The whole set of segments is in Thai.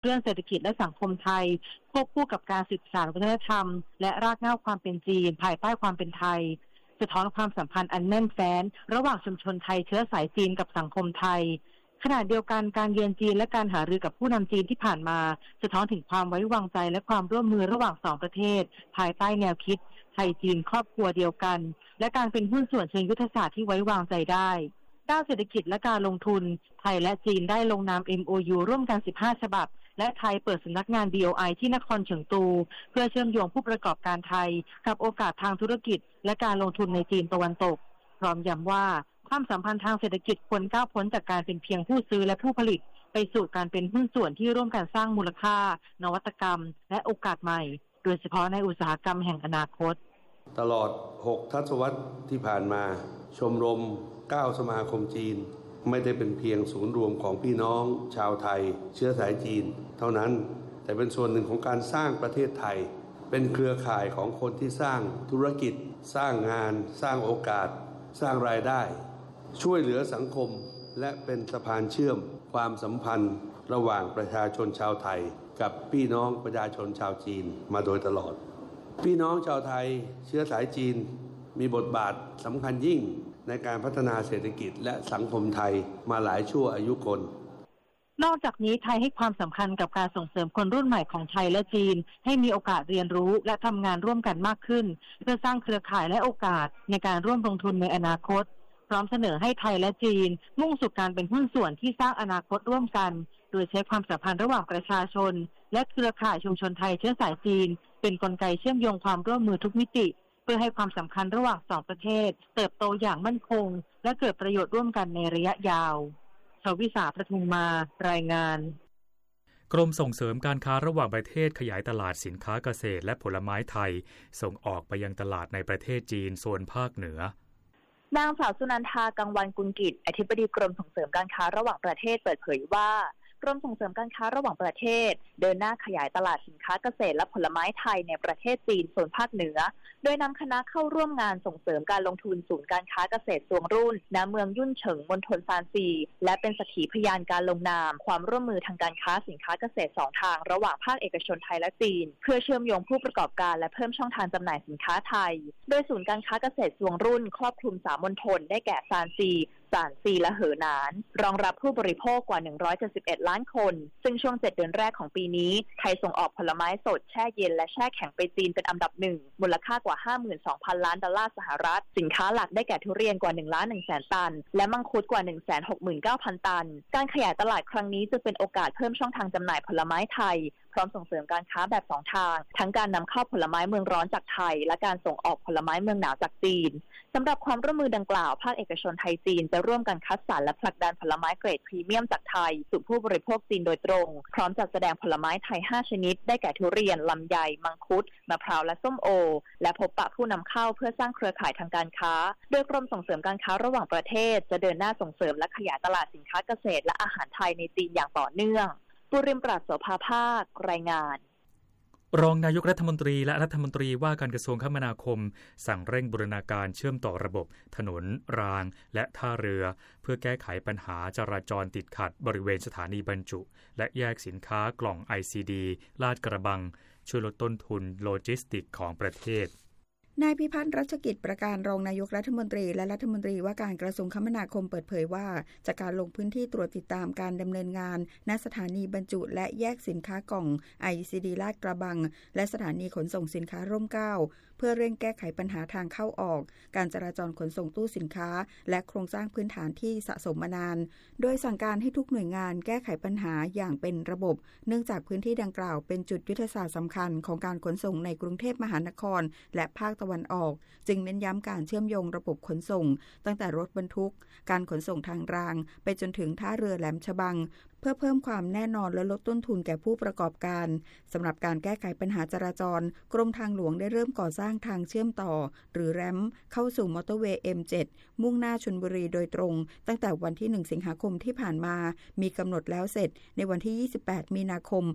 เรื่องเศรษฐกิจและสังคมไทยควบคู่กับการศึกษาวัฒนธรรมและรากเหง้าความเป็นจีนภายใต้ความเป็นไทยสะท้อนความสัมพันธ์อันแน่นแฟ้นระหว่างชุมชนไทยเชื้อสายจีนกับสังคมไทยขณะเดียวกันการเยือนจีนและการหารือกับผู้นำจีนที่ผ่านมาสะท้อนถึงความไว้วางใจและความร่วมมือระหว่างสองประเทศภายใต้แนวคิดไทยจีนครอบครัวเดียวกันและการเป็นหุ้นส่วนเชิงยุทธศาสตร์ที่ไว้วางใจได้ด้านเศรษฐกิจและการลงทุนไทยและจีนได้ลงนาม MOU ร่วมกัน15ฉบับและไทยเปิดสำนักงาน BOI ที่นครเฉิงตูเพื่อเชื่อมโยงผู้ประกอบการไทยกับโอกาสทางธุรกิจและการลงทุนในจีนตะวันตกพร้อมย้ำว่าความสัมพันธ์ทางเศรษฐกิจควรก้าวพ้นจากการเป็นเพียงผู้ซื้อและผู้ผลิตไปสู่การเป็นหุ้นส่วนที่ร่วมกันสร้างมูลค่านวัตกรรมและโอกาสใหม่โดยเฉพาะในอุตสาหกรรมแห่งอนาคตตลอด6ทศวรรษที่ผ่านมาชมรม9สมาคมจีนไม่ได้เป็นเพียงศูนย์รวมของพี่น้องชาวไทยเชื้อสายจีนเท่านั้นแต่เป็นส่วนหนึ่งของการสร้างประเทศไทยเป็นเครือข่ายของคนที่สร้างธุรกิจสร้างงานสร้างโอกาสสร้างรายได้ช่วยเหลือสังคมและเป็นสะพานเชื่อมความสัมพันธ์ระหว่างประชาชนชาวไทยกับพี่น้องประชาชนชาวจีนมาโดยตลอดพี่น้องชาวไทยเชื้อสายจีนมีบทบาทสำคัญยิ่งในการพัฒนาเศรษฐกิจและสังคมไทยมาหลายชั่วอายุคนนอกจากนี้ไทยให้ความสำคัญกับการส่งเสริมคนรุ่นใหม่ของไทยและจีนให้มีโอกาสเรียนรู้และทำงานร่วมกันมากขึ้นเพื่อสร้างเครือข่ายและโอกาสในการร่วมลงทุนในอนาคตพร้อมเสนอให้ไทยและจีนมุ่งสู่การเป็นหุ้นส่วนที่สร้างอนาคตร่วมกันโดยใช้ความสัมพันธ์ระหว่างประชาชนและเครือข่ายชุมชนไทยเชื้อสายจีนเป็นกลไกเชื่อมโยงความร่วมมือทุกมิติเพื่อให้ความสำคัญระหว่างสองประเทศเติบโตอย่างมั่นคงและเกิดประโยชน์ร่วมกันในระยะยาวชวิสา ประทุมมารายงานกรมส่งเสริมการค้าระหว่างประเทศขยายตลาดสินค้าเกษตรและผลไม้ไทยส่งออกไปยังตลาดในประเทศจีนโซนภาคเหนือนางสาวสุนันทากังวันกุลกิจอธิบดีกรมส่งเสริมการค้าระหว่างประเทศเปิดเผยว่ากรมส่งเสริมการค้าระหว่างประเทศเดินหน้าขยายตลาดสินค้าเกษตรและผลไม้ไทยในประเทศจีนโซนภาคเหนือโดยนำคณะเข้าร่วมงานส่งเสริมการลงทุนศูนย์การค้าเกษตรซวงรุ่นณเมืองยุ่นเฉิงมณฑลซานซีและเป็นสักขีพยานการลงนามความร่วมมือทางการค้าสินค้าเกษตร2ทางระหว่างภาคเอกชนไทยและจีนเพื่อเชื่อมโยงผู้ประกอบการและเพิ่มช่องทางจำหน่ายสินค้าไทยโดยศูนย์การค้าเกษตรซวงรุ่นครอบคลุม3มณฑลได้แก่ซานซีซานซีและเหอหนานรองรับผู้บริโภคกว่า171ล้านคนซึ่งช่วง7เดือนแรกของปีนี้ไทยส่งออกผลไม้สดแช่เย็นและแช่แข็งไปจีนเป็นอันดับ1มูลค่ากว่า 52,000 ล้านดอลลาร์สหรัฐสินค้าหลักได้แก่ทุเรียนกว่า1,100,000 ตันและมังคุดกว่า 169,000 ตันการขยายตลาดครั้งนี้จะเป็นโอกาสเพิ่มช่องทางจำหน่ายผลไม้ไทยพร้อมส่งเสริมการค้าแบบ2ทางทั้งการนำเข้าผลไม้เมืองร้อนจากไทยและการส่งออกผลไม้เมืองหนาวจากจีนสำหรับความร่วมมือดังกล่าวภาคเอกชนไทยจีนจะร่วมกันคัดสรรและผลักดันผลไม้เกรดพรีเมียมจากไทยสู่ผู้บริโภคจีนโดยตรงพร้อมจัดแสดงผลไม้ไทย5ชนิดได้แก่ทุเรียนลำไยมังคุดมะพร้าวและส้มโอและพบปะผู้นำเข้าเพื่อสร้างเครือข่ายทางการค้าโดยกรมส่งเสริมการค้าระหว่างประเทศจะเดินหน้าส่งเสริมและขยายตลาดสินค้าเกษตรและอาหารไทยในจีนอย่างต่อเนื่องปุริมปราศโสภาภาครายงานรองนายกรัฐมนตรีและรัฐมนตรีว่าการกระทรวงคมนาคมสั่งเร่งบูรณาการเชื่อมต่อระบบถนนรางและท่าเรือเพื่อแก้ไขปัญหาจราจรติดขัดบริเวณสถานีบรรจุและแยกสินค้ากล่อง ICD ลาดกระบังช่วยลดต้นทุนโลจิสติกของประเทศนายพิพัฒน์รัชกิจประการรองนายกรัฐมนตรีและรัฐมนตรีว่าการกระทรวงคมนาคมเปิดเผยว่าจากการลงพื้นที่ตรวจติดตามการดำเนินงานณสถานีบรรจุและแยกสินค้ากล่อง ICD ลาดกระบังและสถานีขนส่งสินค้าร่มเกล้าเพื่อเร่งแก้ไขปัญหาทางเข้าออกการจราจรขนส่งตู้สินค้าและโครงสร้างพื้นฐานที่สะสมมานานโดยสั่งการให้ทุกหน่วยงานแก้ไขปัญหาอย่างเป็นระบบเนื่องจากพื้นที่ดังกล่าวเป็นจุดยุทธศาสตร์สำคัญของการขนส่งในกรุงเทพมหานครและภาคตะวันออกจึงเน้นย้ำการเชื่อมโยงระบบขนส่งตั้งแต่รถบรรทุกการขนส่งทางรางไปจนถึงท่าเรือแหลมฉบังเพื่อเพิ่มความแน่นอนและลดต้นทุนแก่ผู้ประกอบการสำหรับการแก้ไขปัญหาจราจรกรมทางหลวงได้เริ่มก่อสร้างทางเชื่อมต่อหรือแรมป์เข้าสู่มอเตอร์เวย์ M7 มุ่งหน้าชลบุรีโดยตรงตั้งแต่วันที่1สิงหาคมที่ผ่านมามีกำหนดแล้วเสร็จในวันที่28มีนาคม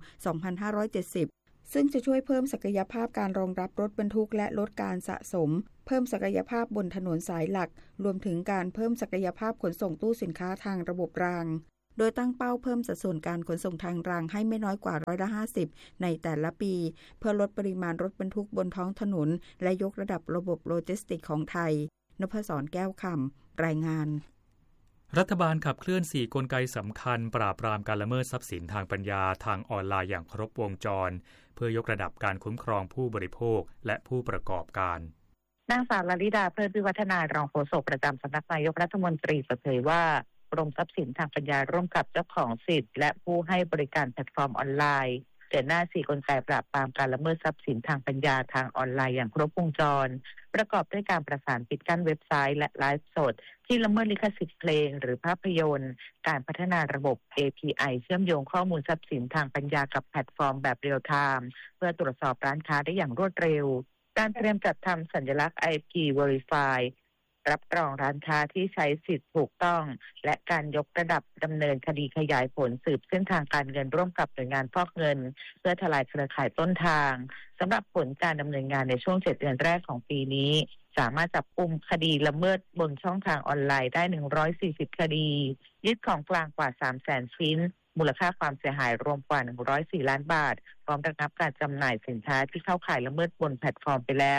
2570ซึ่งจะช่วยเพิ่มศักยภาพการรองรับรถบรรทุกและลดการสะสมเพิ่มศักยภาพบนถนนสายหลักรวมถึงการเพิ่มศักยภาพขนส่งตู้สินค้าทางระบบรางโดยตั้งเป้าเพิ่มสัดส่วนการขนส่งทางรางให้ไม่น้อยกว่า50%ในแต่ละปีเพื่อลดปริมาณรถบรรทุกบนท้องถนนและยกระดับระบบโลจิสติกส์ของไทยนพศรแก้วคำรายงานรัฐบาลขับเคลื่อน4กลไกสำคัญปราบปรามการละเมิดทรัพย์สินทางปัญญาทางออนไลน์อย่างครบวงจรเพื่อยกระดับการคุ้มครองผู้บริโภคและผู้ประกอบการนางสาวลลิดาเพลิดวิวัฒนารองโฆษกประจำสำนักนายกรัฐมนตรีเปิดเผยว่ากรมทรัพย์สินทางปัญญาร่วมกับเจ้าของสิทธิ์และผู้ให้บริการแพลตฟอร์มออนไลน์เดินหน้า4กลไกปราบปรามการละเมิดทรัพย์สินทางปัญญาทางออนไลน์อย่างครบวงจรประกอบด้วยการประสานปิดกั้นเว็บไซต์และไลฟ์สดที่ละเมิดลิขสิทธิ์เพลงหรือภาพยนตร์การพัฒนาระบบ API เชื่อมโยงข้อมูลทรัพย์สินทางปัญญากับแพลตฟอร์มแบบเรียลไทม์เพื่อตรวจสอบร้านค้าได้อย่างรวดเร็วการเตรียมจัดทำสัญลักษณ์ IP Verify รับรองร้านค้าที่ใช้สิทธิ์ถูกต้องและการยกระดับดำเนินคดีขยายผลสืบเส้นทางการเงินร่วมกับหน่วยงานฟอกเงินเพื่อทลายเครือข่ายต้นทางสำหรับผลการดำเนินงานในช่วง7 เดือนแรกของปีนี้สามารถจับกุมคดีละเมิดบนช่องทางออนไลน์ได้140คดียึดของกลางกว่า 300,000 ชิ้นมูลค่าความเสียหายรวมกว่า104ล้านบาทพร้อมระงับการจำหน่ายสินค้าที่เข้าข่ายละเมิดบนแพลตฟอร์มไปแล้ว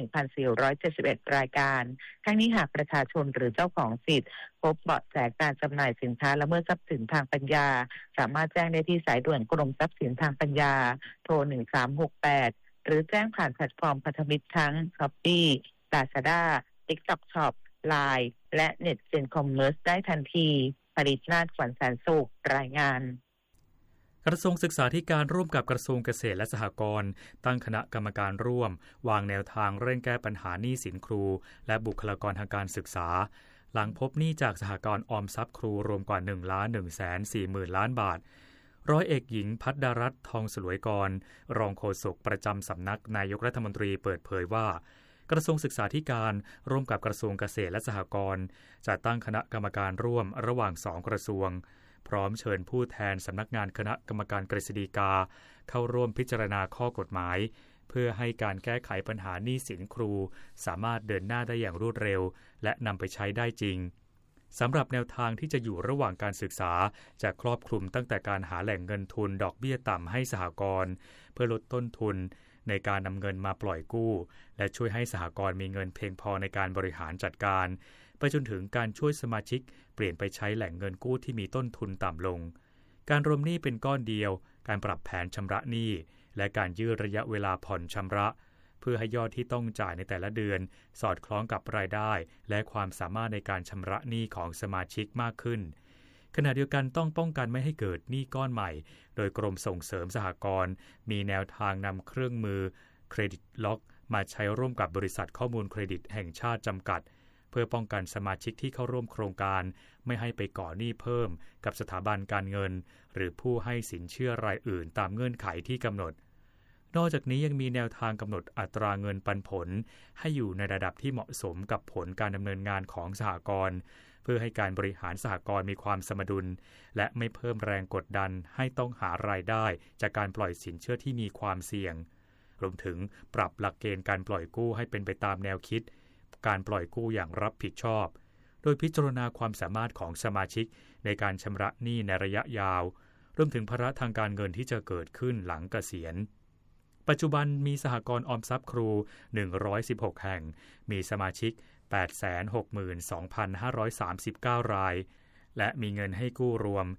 1,471 รายการทั้งนี้หากประชาชนหรือเจ้าของสิทธิ์พบเบาะแสการจำหน่ายสินค้าละเมิดทรัพย์สินทางปัญญาสามารถแจ้งได้ที่สายด่วนกรมทรัพย์สินทางปัญญาโทร1368หรือแจ้งผ่านแพลตฟอร์มพันธมิตรทั้ง Shopee Lazada TikTok Shop LINE และ NetGen Commerce ได้ทันทีปริศนาถ ขวัญแสนสุขรายงานกระทรวงศึกษาธิการร่วมกับกระทรวงเกษตรและสหกรณ์ตั้งคณะกรรมการร่วมวางแนวทางเร่งแก้ปัญหาหนี้สินครูและบุคลากรทางการศึกษาหลังพบหนี้จากสหกรณ์ออมทรัพย์ครูรวมกว่า 1,140,000 ล้านบาทร้อยเอกหญิงพัฒดารัตน์ทองสลวยกรรองโฆษกประจำสำนักนายกรัฐมนตรีเปิดเผยว่ากระทรวงศึกษาธิการร่วมกับกระทรวงเกษตรและสหกรณ์จะตั้งคณะกรรมการร่วมระหว่าง2กระทรวงพร้อมเชิญผู้แทนสำนักงานคณะกรรมการกฤษฎีกาเข้าร่วมพิจารณาข้อกฎหมายเพื่อให้การแก้ไขปัญหาหนี้สินครูสามารถเดินหน้าได้อย่างรวดเร็วและนำไปใช้ได้จริงสำหรับแนวทางที่จะอยู่ระหว่างการศึกษาจะครอบคลุมตั้งแต่การหาแหล่งเงินทุนดอกเบี้ยต่ำให้สหกรณ์เพื่อลดต้นทุนในการนำเงินมาปล่อยกู้และช่วยให้สหกรณ์มีเงินเพียงพอในการบริหารจัดการไปจนถึงการช่วยสมาชิกเปลี่ยนไปใช้แหล่งเงินกู้ที่มีต้นทุนต่ำลงการรวมหนี้เป็นก้อนเดียวการปรับแผนชำระหนี้และการยืดระยะเวลาผ่อนชำระเพื่อให้ยอดที่ต้องจ่ายในแต่ละเดือนสอดคล้องกับรายได้และความสามารถในการชำระหนี้ของสมาชิกมากขึ้นขณะเดียวกันต้องป้องกันไม่ให้เกิดหนี้ก้อนใหม่โดยกรมส่งเสริมสหกรณ์มีแนวทางนำเครื่องมือเครดิตล็อกมาใช้ร่วมกับบริษัทข้อมูลเครดิตแห่งชาติจำกัดเพื่อป้องกันสมาชิกที่เข้าร่วมโครงการไม่ให้ไปก่อหนี้เพิ่มกับสถาบันการเงินหรือผู้ให้สินเชื่อรายอื่นตามเงื่อนไขที่กำหนดนอกจากนี้ยังมีแนวทางกำหนดอัตราเงินปันผลให้อยู่ในระดับที่เหมาะสมกับผลการดำเนินงานของสหกรณ์เพื่อให้การบริหารสหกรณ์มีความสมดุลและไม่เพิ่มแรงกดดันให้ต้องหารายได้จากการปล่อยสินเชื่อที่มีความเสี่ยงรวมถึงปรับหลักเกณฑ์การปล่อยกู้ให้เป็นไปตามแนวคิดการปล่อยกู้อย่างรับผิดชอบโดยพิจารณาความสามารถของสมาชิกในการชำระหนี้ในระยะยาวรวมถึงภาระทางการเงินที่จะเกิดขึ้นหลังเกษียณปัจจุบันมีสหกรณ์ออมทรัพย์ครู116แห่งมีสมาชิก 862,539 รายและมีเงินให้กู้รวม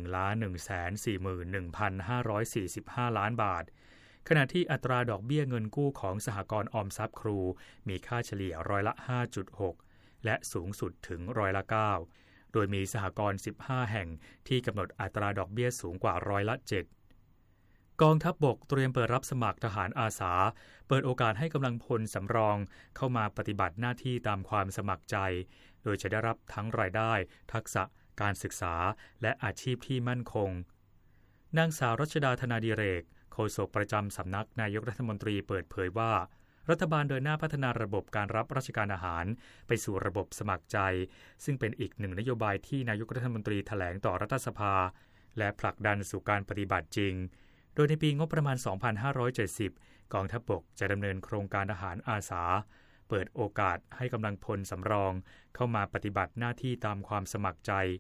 1,141,545 ล้านบาทขณะที่อัตราดอกเบี้ยเงินกู้ของสหกรณ์ออมทรัพย์ครูมีค่าเฉลี่ย5.6% และสูงสุดถึง9%โดยมีสหกรณ์15แห่งที่กำหนดอัตราดอกเบี้ยสูงกว่า7%กองทัพบกเตรียมเปิดรับสมัครทหารอาสาเปิดโอกาสให้กำลังพลสำรองเข้ามาปฏิบัติหน้าที่ตามความสมัครใจโดยจะได้รับทั้งรายได้ทักษะการศึกษาและอาชีพที่มั่นคงนางสาวรัชดาธนาดิเรกโฆษกประจำสำนักนายกรัฐมนตรีเปิดเผยว่ารัฐบาลเดินหน้าพัฒนาระบบการรับราชการอาหารไปสู่ระบบสมัครใจซึ่งเป็นอีกหนึ่งนโยบายที่นายกรัฐมนตรีแถลงต่อรัฐสภาและผลักดันสู่การปฏิบัติจริงโดยในปีงบประมาณ 2570 กองทัพบกจะดำเนินโครงการทหารอาสาเปิดโอกาสให้กำลังพลสำรองเข้ามาปฏิบัติหน้าที่ตามความสมัครใจ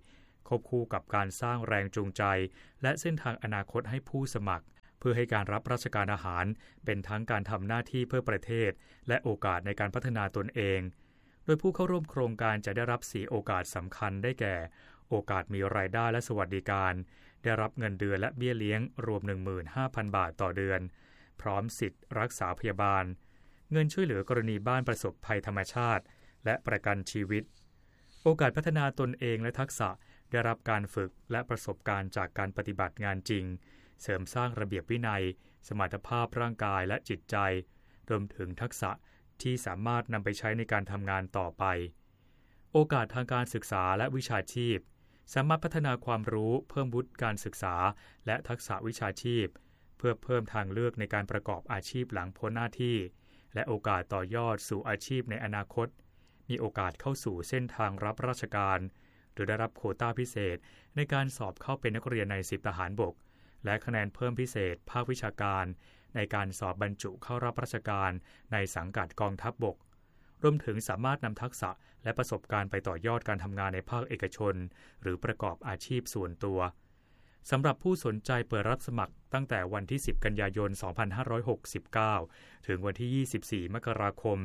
ควบคู่กับการสร้างแรงจูงใจและเส้นทางอนาคตให้ผู้สมัครเพื่อให้การรับราชการทหารเป็นทั้งการทำหน้าที่เพื่อประเทศและโอกาสในการพัฒนาตนเองโดยผู้เข้าร่วมโครงการจะได้รับ4โอกาสสำคัญได้แก่โอกาสมีรายได้และสวัสดิการได้รับเงินเดือนและเบี้ยเลี้ยงรวม 15,000 บาทต่อเดือนพร้อมสิทธิ์รักษาพยาบาลเงินช่วยเหลือกรณีบ้านประสบภัยธรรมชาติและประกันชีวิตโอกาสพัฒนาตนเองและทักษะได้รับการฝึกและประสบการณ์จากการปฏิบัติงานจริงเสริมสร้างระเบียบวินัยสมรรถภาพร่างกายและจิตใจรวมถึงทักษะที่สามารถนำไปใช้ในการทำงานต่อไปโอกาสทางการศึกษาและวิชาชีพสามารถพัฒนาความรู้เพิ่มวุฒิการศึกษาและทักษะวิชาชีพเพื่อเพิ่มทางเลือกในการประกอบอาชีพหลังพ้นหน้าที่และโอกาสต่อยอดสู่อาชีพในอนาคตมีโอกาสเข้าสู่เส้นทางรับราชการหรือได้รับโควต้าพิเศษในการสอบเข้าเป็นนักเรียนใน10ทหารบกและคะแนนเพิ่มพิเศษภาควิชาการในการสอบบรรจุเข้ารับราชการในสังกัดกองทัพบกรวมถึงสามารถนำทักษะและประสบการณ์ไปต่อยอดการทำงานในภาคเอกชนหรือประกอบอาชีพส่วนตัวสำหรับผู้สนใจเปิดรับสมัครตั้งแต่วันที่10กันยายน2569ถึงวันที่24มกราคม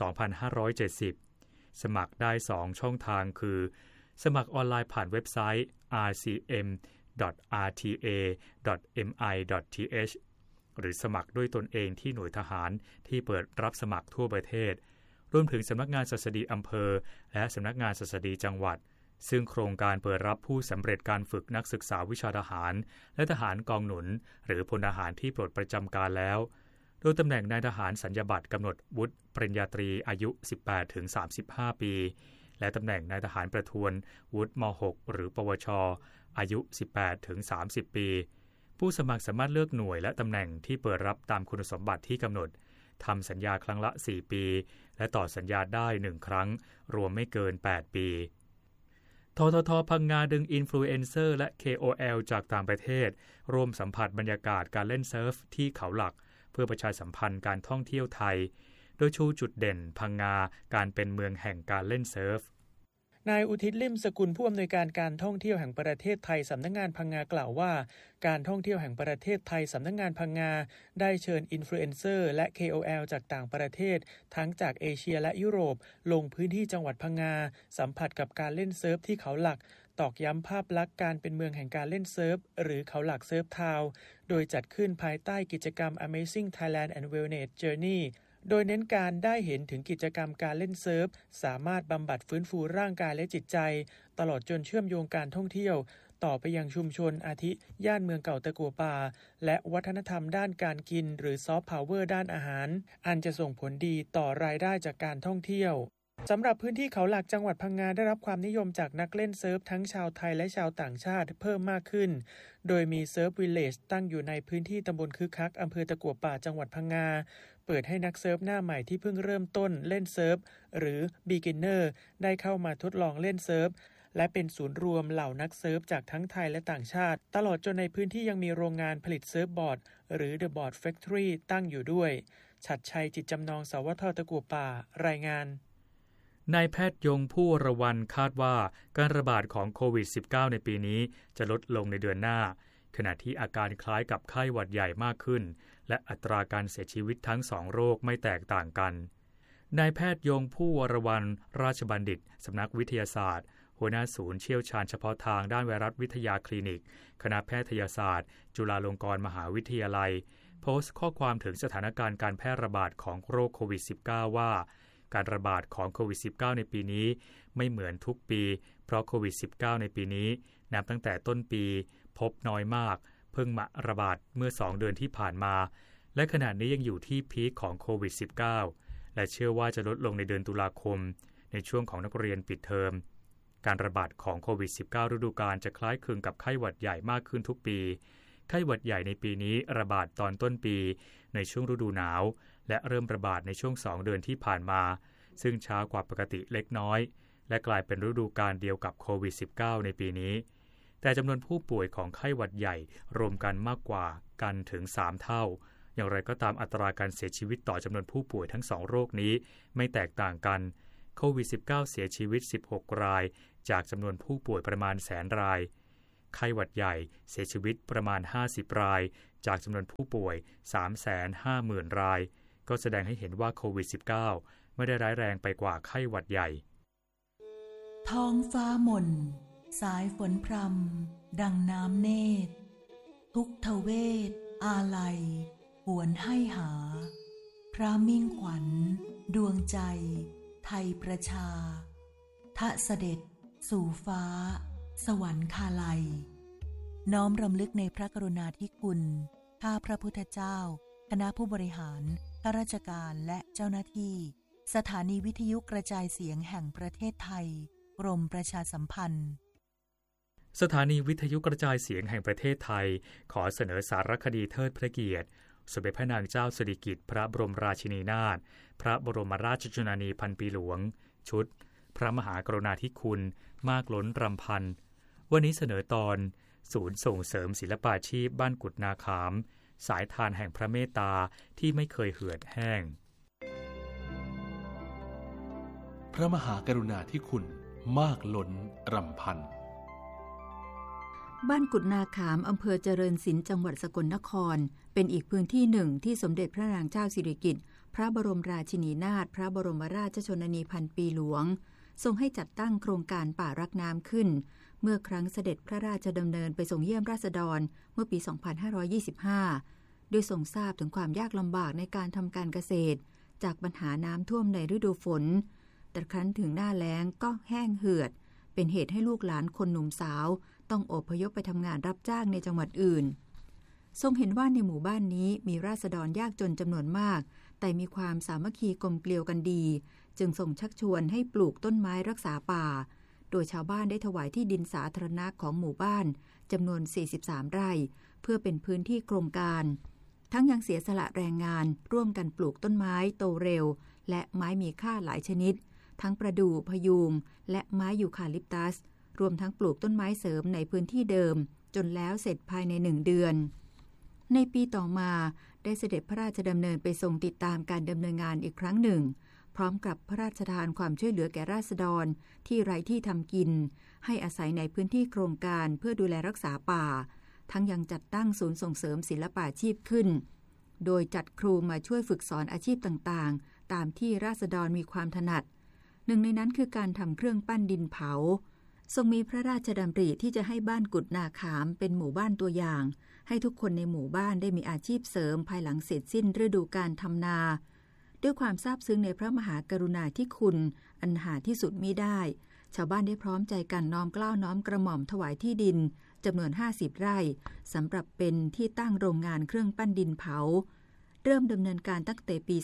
2570สมัครได้2ช่องทางคือสมัครออนไลน์ผ่านเว็บไซต์ rcm.rta.mi.th หรือสมัครด้วยตนเองที่หน่วยทหารที่เปิดรับสมัครทั่วประเทศรวมถึงสำนักงานศัสดีอำเภอและสำนักงานศัสดีจังหวัดซึ่งโครงการเปิดรับผู้สำเร็จการฝึกนักศึกษาวิชาทหารและทหารกองหนุนหรือพลทหารที่ปลดประจำการแล้วโดยตำแหน่งนายทหารสัญญาบัตรกำหนดวุฒิปริญญาตรีอายุ 18-35 ปีและตำแหน่งนายทหารประทวนวุฒิม.6 หรือปวช.อายุ 18-30 ปีผู้สมัครสามารถเลือกหน่วยและตำแหน่งที่เปิดรับตามคุณสมบัติที่กำหนดทำสัญญาครั้งละ4ปีและต่อสัญญาได้1ครั้งรวมไม่เกิน8ปีททท.พังงาดึงอินฟลูเอนเซอร์และ KOL จากต่างประเทศร่วมสัมผัสบรรยากาศการเล่นเซิร์ฟที่เขาหลักเพื่อประชาสัมพันธ์การท่องเที่ยวไทยโดยชูจุดเด่นพังงาการเป็นเมืองแห่งการเล่นเซิร์ฟนายอุทิศลิ่มสกุลผู้อำนวยการการท่องเที่ยวแห่งประเทศไทยสำนักงานพังงากล่าวว่าการท่องเที่ยวแห่งประเทศไทยสำนักงานพังงาได้เชิญอินฟลูเอนเซอร์และ KOL จากต่างประเทศทั้งจากเอเชียและยุโรปลงพื้นที่จังหวัดพังงาสัมผัสกับการเล่นเซิร์ฟที่เขาหลักตอกย้ำภาพลักษณ์การเป็นเมืองแห่งการเล่นเซิร์ฟหรือเขาหลักเซิร์ฟทาวน์โดยจัดขึ้นภายใต้กิจกรรม Amazing Thailand and Wellness Journeyโดยเน้นการได้เห็นถึงกิจกรรมการเล่นเซิร์ฟสามารถบำบัดฟื้นฟูร่างกายและจิตใจตลอดจนเชื่อมโยงการท่องเที่ยวต่อไปยังชุมชนอาทิย่านเมืองเก่าตะกัวป่าและวัฒนธรรมด้านการกินหรือซอฟต์พาวเวอร์ด้านอาหารอันจะส่งผลดีต่อรายได้จากการท่องเที่ยวสำหรับพื้นที่เขาหลักจังหวัดพังงาได้รับความนิยมจากนักเล่นเซิร์ฟทั้งชาวไทยและชาวต่างชาติเพิ่มมากขึ้นโดยมีเซิร์ฟวิลเลจตั้งอยู่ในพื้นที่ตำบลคึกคักอำเภอตะกัวป่าจังหวัดพังงาเปิดให้นักเซิร์ฟหน้าใหม่ที่เพิ่งเริ่มต้นเล่นเซิร์ฟหรือ Beginner ได้เข้ามาทดลองเล่นเซิร์ฟและเป็นศูนย์รวมเหล่านักเซิร์ฟจากทั้งไทยและต่างชาติตลอดจนในพื้นที่ยังมีโรงงานผลิตเซิร์ฟบอร์ดหรือ The Board Factory ตั้งอยู่ด้วยฉัตรชัยจิตจำนองสวท.ตะกัวป่ารายงานนายแพทย์ยงผู้ระวันคาดว่าการระบาดของโควิด -19 ในปีนี้จะลดลงในเดือนหน้าขณะที่อาการคล้ายกับไข้หวัดใหญ่มากขึ้นและอัตราการเสียชีวิตทั้ง2โรคไม่แตกต่างกันนายแพทย์ยงผู้วรวรรณราชบัณฑิตสำนักวิทยาศาสตร์หัวหน้าศูนย์เชี่ยวชาญเฉพาะทางด้านไวรัสวิทยาคลินิกคณะแพทยศาสตร์จุฬาลงกรณ์มหาวิทยาลัยโพสต์ข้อความถึงสถานการณ์การแพร่ระบาดของโรคโควิด -19 ว่าการระบาดของโควิด -19 ในปีนี้ไม่เหมือนทุกปีเพราะโควิด -19 ในปีนี้นับตั้งแต่ต้นปีพบน้อยมากเพิ่งมาระบาดเมื่อ2เดือนที่ผ่านมาและขณะนี้ยังอยู่ที่พีคของโควิด -19 และเชื่อว่าจะลดลงในเดือนตุลาคมในช่วงของนักเรียนปิดเทอมการระบาดของโควิด -19 ฤดูกาลจะคล้ายคลึงกับไข้หวัดใหญ่มากขึ้นทุกปีไข้หวัดใหญ่ในปีนี้ระบาดตอนต้นปีในช่วงฤดูหนาวและเริ่มระบาดในช่วง2เดือนที่ผ่านมาซึ่งช้ากว่าปกติเล็กน้อยและกลายเป็นฤดูกาลเดียวกับโควิด -19 ในปีนี้แต่จำนวนผู้ป่วยของไข้หวัดใหญ่รวมกันมากกว่ากันถึง3เท่าอย่างไรก็ตามอัตราการเสียชีวิตต่อจำนวนผู้ป่วยทั้ง2โรคนี้ไม่แตกต่างกันโควิด -19 เสียชีวิต16รายจากจำนวนผู้ป่วยประมาณ100,000 รายไข้หวัดใหญ่เสียชีวิตประมาณ50รายจากจำนวนผู้ป่วย 350,000 รายก็แสดงให้เห็นว่าโควิด -19 ไม่ได้ร้ายแรงไปกว่าไข้หวัดใหญ่ท้องฟ้าหม่นสายฝนพรำดังน้ำเนตรทุกทเวทอาลัยหวนให้หาพระมิ่งขวัญดวงใจไทยประชาทะเสด็จสู่ฟ้าสวรรคาลัยน้อมรำลึกในพระกรุณาธิคุณข้าพระพุทธเจ้าคณะผู้บริหารข้าราชการและเจ้าหน้าที่สถานีวิทยุกระจายเสียงแห่งประเทศไทยกรมประชาสัมพันธ์สถานีวิทยุกระจายเสียงแห่งประเทศไทยขอเสนอสารคดีเทิดพระเกียรติสมเด็จพระนางเจ้าสิริกิติ์พระบรมราชินีนาถพระบรมราชชนนีพันปีหลวงชุดพระมหากรุณาธิคุณมากล้นรำพันวันนี้เสนอตอนศูนย์ส่งเสริมศิลปาชีพบ้านกุดนาขามสายทานแห่งพระเมตตาที่ไม่เคยเหือดแห้งพระมหากรุณาธิคุณมากล้นรำพันบ้านกุดนาขามอำเภอเจริญศิลป์จังหวัดสกลนครเป็นอีกพื้นที่หนึ่งที่สมเด็จพระนางเจ้าสิริกิติ์พระบรมราชินีนาถพระบรมราชชนนีพันปีหลวงทรงให้จัดตั้งโครงการป่ารักน้ำขึ้นเมื่อครั้งเสด็จพระราชดำเนินไปส่งเยี่ยมราษฎรเมื่อปี 2525 โดยทรงทราบถึงความยากลำบากในการทำการเกษตรจากปัญหาน้ำท่วมในฤดูฝนแต่ครั้นถึงหน้าแล้งก็แห้งเหือดเป็นเหตุให้ลูกหลานคนหนุ่มสาวต้องอพยพไปทำงานรับจ้างในจังหวัดอื่นทรงเห็นว่าในหมู่บ้านนี้มีราษฎรยากจนจำนวนมากแต่มีความสามัคคีกลมเกลียวกันดีจึงทรงชักชวนให้ปลูกต้นไม้รักษาป่าโดยชาวบ้านได้ถวายที่ดินสาธารณะของหมู่บ้านจำนวน43ไร่เพื่อเป็นพื้นที่โครงการทั้งยังเสียสละแรงงานร่วมกันปลูกต้นไม้โตเร็วและไม้มีค่าหลายชนิดทั้งประดู่พยูงและไม้ยูคาลิปตัสรวมทั้งปลูกต้นไม้เสริมในพื้นที่เดิมจนแล้วเสร็จภายใน1เดือนในปีต่อมาได้เสด็จพระราชดำเนินไปทรงติดตามการดำเนินงานอีกครั้งหนึ่งพร้อมกับพระราชทานความช่วยเหลือแก่ราษฎรที่ไร้ที่ทำกินให้อาศัยในพื้นที่โครงการเพื่อดูแลรักษาป่าทั้งยังจัดตั้งศูนย์ส่งเสริมศิลปาชีพขึ้นโดยจัดครูมาช่วยฝึกสอนอาชีพต่างๆตามที่ราษฎรมีความถนัดหนึ่งในนั้นคือการทำเครื่องปั้นดินเผาทรงมีพระราชดำริที่จะให้บ้านกุดนาขามเป็นหมู่บ้านตัวอย่างให้ทุกคนในหมู่บ้านได้มีอาชีพเสริมภายหลังเสร็จสิ้นฤดูกาลทำนาด้วยความซาบซึ้งในพระมหากรุณาธิคุณอันหาที่สุดมิได้ชาวบ้านได้พร้อมใจกันน้อมเกล้าน้อมกระหม่อมถวายที่ดินจำนวน50ไร่สำหรับเป็นที่ตั้งโรงงานเครื่องปั้นดินเผาเริ่มดำเนินการตั้งแต่ปี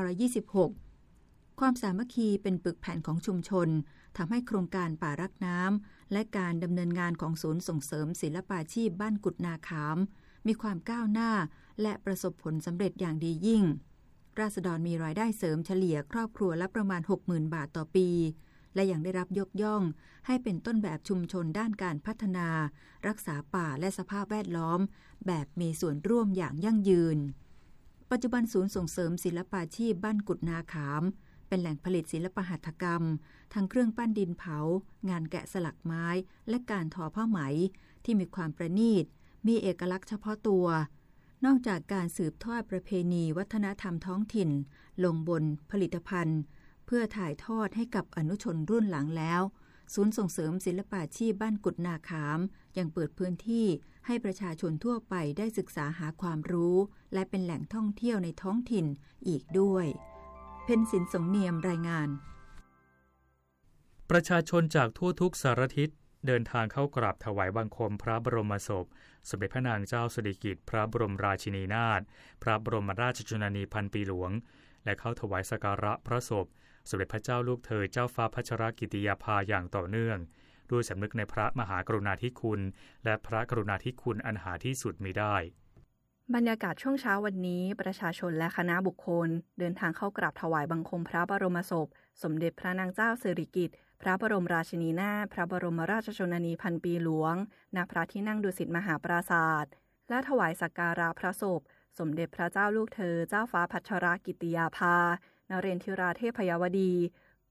2526 ความสามัคคีเป็นปึกแผ่นของชุมชนทำให้โครงการป่ารักน้ำและการดำเนินงานของศูนย์ส่งเสริมศิลปาชีพบ้านกุดนาขามมีความก้าวหน้าและประสบผลสำเร็จอย่างดียิ่งราษฎรมีรายได้เสริมเฉลี่ยครอบครัวละประมาณ 60,000 บาทต่อปีและยังได้รับยกย่องให้เป็นต้นแบบชุมชนด้านการพัฒนารักษาป่าและสภาพแวดล้อมแบบมีส่วนร่วมอย่างยั่งยืนปัจจุบันศูนย์ส่งเสริมศิลปาชีพบ้านกุดนาขามเป็นแหล่งผลิตศิลปหัตถกรรมทั้งเครื่องปั้นดินเผางานแกะสลักไม้และการทอผ้าไหมที่มีความประณีตมีเอกลักษณ์เฉพาะตัวนอกจากการสืบทอดประเพณีวัฒนธรรมท้องถิ่นลงบนผลิตภัณฑ์เพื่อถ่ายทอดให้กับอนุชนรุ่นหลังแล้วศูนย์ส่งเสริมศิลปาชีพบ้านกุดนาขามยังเปิดพื้นที่ให้ประชาชนทั่วไปได้ศึกษาหาความรู้และเป็นแหล่งท่องเที่ยวในท้องถิ่นอีกด้วยเพ็ญศิลป์สงเนียมรายงานประชาชนจากทั่วทุกสารทิศเดินทางเข้ากราบถวายบังคมพระบรมศพสมเด็จพระนางเจ้าสิริกิติ์พระบรมราชินีนาถพระบรมราชชนนีพันปีหลวงและเข้าถวายสักการะพระศพสมเด็จพระเจ้าลูกเธอเจ้าฟ้าพัชรกิติยาภาอย่างต่อเนื่องด้วยสำนึกในพระมหากรุณาธิคุณและพระกรุณาธิคุณอันหาที่สุดมิได้บรรยากาศช่วงเช้าวันนี้ประชาชนและคณะบุคคลเดินทางเข้ากราบถวายบังคมพระบรมศพสมเด็จพระนางเจ้าสิริกิติ์พระบรมราชินีนาถพระบรมราชชนนีพันปีหลวงณพระที่นั่งดุสิตมหาปราสาทและถวายสักการะพระศพสมเด็จพระเจ้าลูกเธอเจ้าฟ้าพัชรกิติยาภานเรนทิราเทพยวดี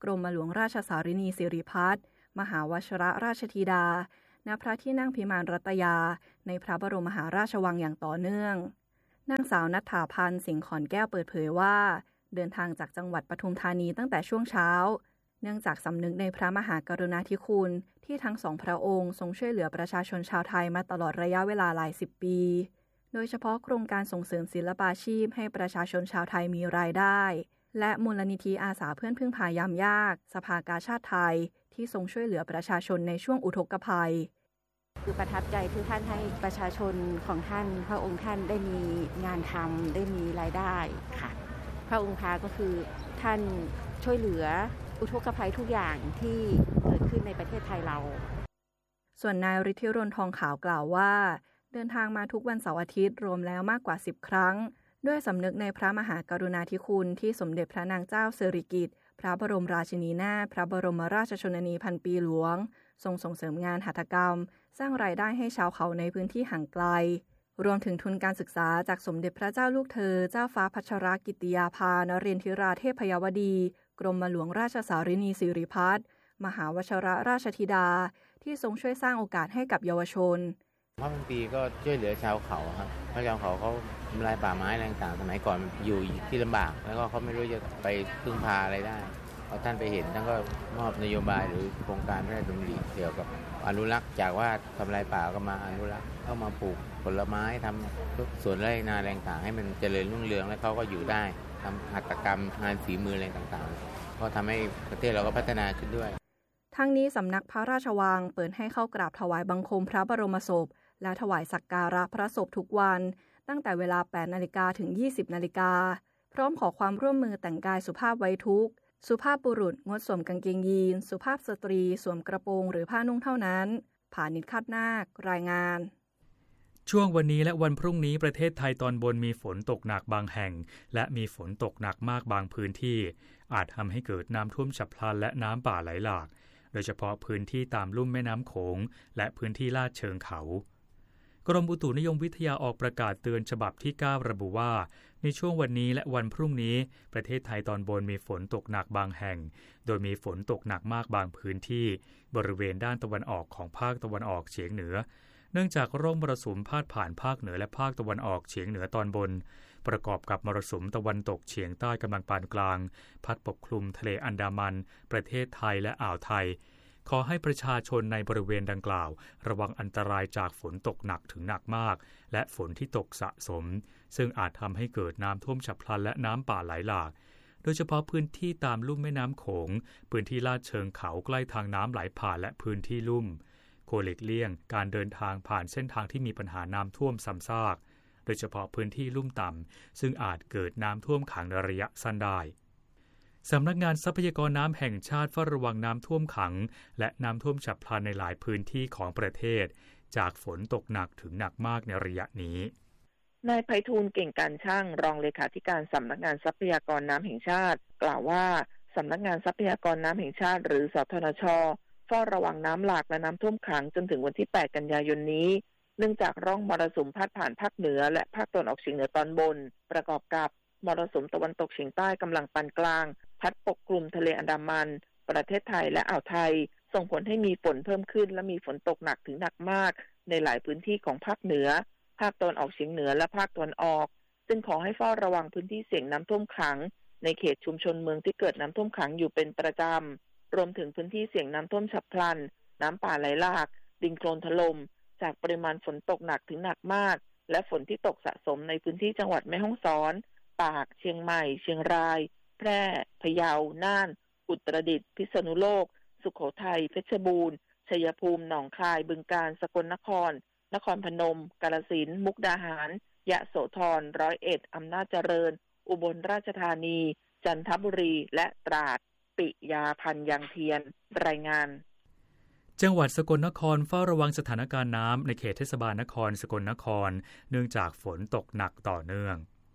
กรมหลวงราชสารินีสิริพัฒน์มหาวชิรราชธิดาณพระที่นั่งพิมานรัตยาในพระบรมมหาราชวังอย่างต่อเนื่องนางสาวณัฐฐาพันธ์สิงห์ขอนแก้วเปิดเผยว่าเดินทางจากจังหวัดปทุมธานีตั้งแต่ช่วงเช้าเนื่องจากสำนึกในพระมหากรุณาธิคุณที่ทั้งสองพระองค์ทรงช่วยเหลือประชาชนชาวไทยมาตลอดระยะเวลาหลายสิบปีโดยเฉพาะโครงการส่งเสริมศิลปาชีพให้ประชาชนชาวไทยมีรายได้และมูลนิธิอาสาเพื่อนพึ่งพายามยากสภากาชาดไทยที่ทรงช่วยเหลือประชาชนในช่วงอุทกภัยคือประทับใจที่ท่านให้ประชาชนของท่านพระองค์ท่านได้มีงานทำได้มีรายได้ค่ะพระองค์พาก็คือท่านช่วยเหลืออุทกภัยทุกอย่างที่เกิดขึ้นในประเทศไทยเราส่วนนายฤทธิรนทองขาวกล่าวว่าเดินทางมาทุกวันเสาร์อาทิตย์รวมแล้วมากกว่า10ครั้งด้วยสำนึกในพระมหากรุณาธิคุณที่สมเด็จพระนางเจ้าสิริกิติ์พระบรมราชินีนาถพระบรมราชชนนีพันปีหลวงทรงส่งเสริมงานหัตถกรรมสร้างรายได้ให้ชาวเขาในพื้นที่ห่างไกลรวมถึงทุนการศึกษาจากสมเด็จพระเจ้าลูกเธอเจ้าฟ้าพัชรกิติยาภานเรนทิราเทพยวดีกรมหลวงราชสารินีสิริพัฒน์มหาวชิรราชธิดาที่ทรงช่วยสร้างโอกาสให้กับเยาวชนพระพันปีก็ช่วยเหลือชาวเขาครับเพราะชาวเขาทำลายป่าไม้อะไรต่างๆสมัยก่อนอยู่ที่ลำบากแล้วก็เขาไม่รู้จะไปพึ่งพาอะไรได้พอท่านไปเห็นท่านก็มอบนโยบายหรือโครงการพระราชดำริเกี่ยวกับอนุรักษ์จากว่าทำลายป่าก็มาอนุรักษ์เข้ามาปลูกผลไม้ทำสวนไร่นาอะไรต่างๆให้มันเจริญรุ่งเรืองและเขาก็อยู่ได้ทำหัตถกรรมงานฝีมืออะไรต่างๆก็ทำให้ประเทศเราก็พัฒนาขึ้นด้วยทั้งนี้สำนักพระราชวังเปิดให้เข้ากราบถวายบังคมพระบรมศพและถวายสักการะพระศพทุกวันตั้งแต่เวลา 8 นาฬิกาถึง 20 นาฬิกาพร้อมขอความร่วมมือแต่งกายสุภาพไว้ทุกข์สุภาพบุรุษงดสวมกางเกงยีนสุภาพสตรีสวมกระโปรงหรือผ้านุ่งเท่านั้นผานิช คาดนาครายงานช่วงวันนี้และวันพรุ่งนี้ประเทศไทยตอนบนมีฝนตกหนักบางแห่งและมีฝนตกหนักมากบางพื้นที่อาจทำให้เกิดน้ำท่วมฉับพลันและน้ำป่าไหลหลากโดยเฉพาะพื้นที่ตามลุ่มแม่น้ำโขงและพื้นที่ลาดเชิงเขากรมอุตุนิยมวิทยาออกประกาศเตือนฉบับที่9ระบุว่าในช่วงวันนี้และวันพรุ่งนี้ประเทศไทยตอนบนมีฝนตกหนักบางแห่งโดยมีฝนตกหนักมากบางพื้นที่บริเวณด้านตะวันออกของภาคตะวันออกเฉียงเหนือเนื่องจากร่องมรสุมพาดผ่านภาคเหนือและภาคตะวันออกเฉียงเหนือตอนบนประกอบกับมรสุมตะวันตกเฉียงใต้กำลังปานกลางพัดปกคลุมทะเลอันดามันประเทศไทยและอ่าวไทยขอให้ประชาชนในบริเวณดังกล่าวระวังอันตรายจากฝนตกหนักถึงหนักมากและฝนที่ตกสะสมซึ่งอาจทำให้เกิดน้ำท่วมฉับพลันและน้ำป่าไหลหลากโดยเฉพาะพื้นที่ตามลุ่มแม่น้ำโขงพื้นที่ลาดเชิงเขาใกล้ทางน้ำไหลผ่านและพื้นที่ลุ่มควรหลีกเลี่ยงการเดินทางผ่านเส้นทางที่มีปัญหาน้ำท่วมซ้ำซากโดยเฉพาะพื้นที่ลุ่มต่ำซึ่งอาจเกิดน้ำท่วมขังในระยะสั้นได้สำนักงานทรัพยากรน้ำแห่งชาติเฝ้าระวังน้ำท่วมขังและน้ำท่วมฉับพลันในหลายพื้นที่ของประเทศจากฝนตกหนักถึงหนักมากในระยะนี้นายไพฑูรย์เก่งการช่างรองเลขาธิการสำนักงานทรัพยากรน้ำแห่งชาติกล่าวว่าสำนักงานทรัพยากรน้ำแห่งชาติหรือสทนช.เฝ้าระวังน้ำหลากและน้ำท่วมขังจนถึงวันที่8กันยายนนี้เนื่องจากร่องมรสุมพาดผ่านภาคเหนือและภาคตะวันออกเฉียงเหนือตอนบนประกอบกับมรสุมตะวันตกเฉียงใต้กำลังปานกลางพัดปกคลุมทะเลอันดามันประเทศไทยและอ่าวไทยส่งผลให้มีฝนเพิ่มขึ้นและมีฝนตกหนักถึงหนักมากในหลายพื้นที่ของภาคเหนือภาคตะวันออกเฉียงเหนือและภาคตะวันออกซึ่งขอให้เฝ้าระวังพื้นที่เสี่ยงน้ำท่วมขังในเขตชุมชนเมืองที่เกิดน้ำท่วมขังอยู่เป็นประจำรวมถึงพื้นที่เสี่ยงน้ำท่วมฉับพลันน้ำป่าไหลหลากดินโคลนถล่มจากปริมาณฝนตกหนักถึงหนักมากและฝนที่ตกสะสมในพื้นที่จังหวัดแม่ฮ่องสอนตากเชียงใหม่เชียงรายแพร่พะเยาน่านอุตรดิตถ์พิษณุโลกสุโขทัยเพชรบูรณ์ชัยภูมิหนองคายบึงกาฬสกลนครนครพนมกาฬสินธุ์มุกดาหารยะโสธรร้อยเอ็ดอำนาจเจริญอุบลราชธานีจันทบุรีและตราดปิยาพันธ์ยังเทียนรายงานจังหวัดสกลนครเฝ้าระวังสถานการณ์น้ำในเขตเทศบาลนครสกลนครเนื่องจากฝนตกหนักต่อเนื่อง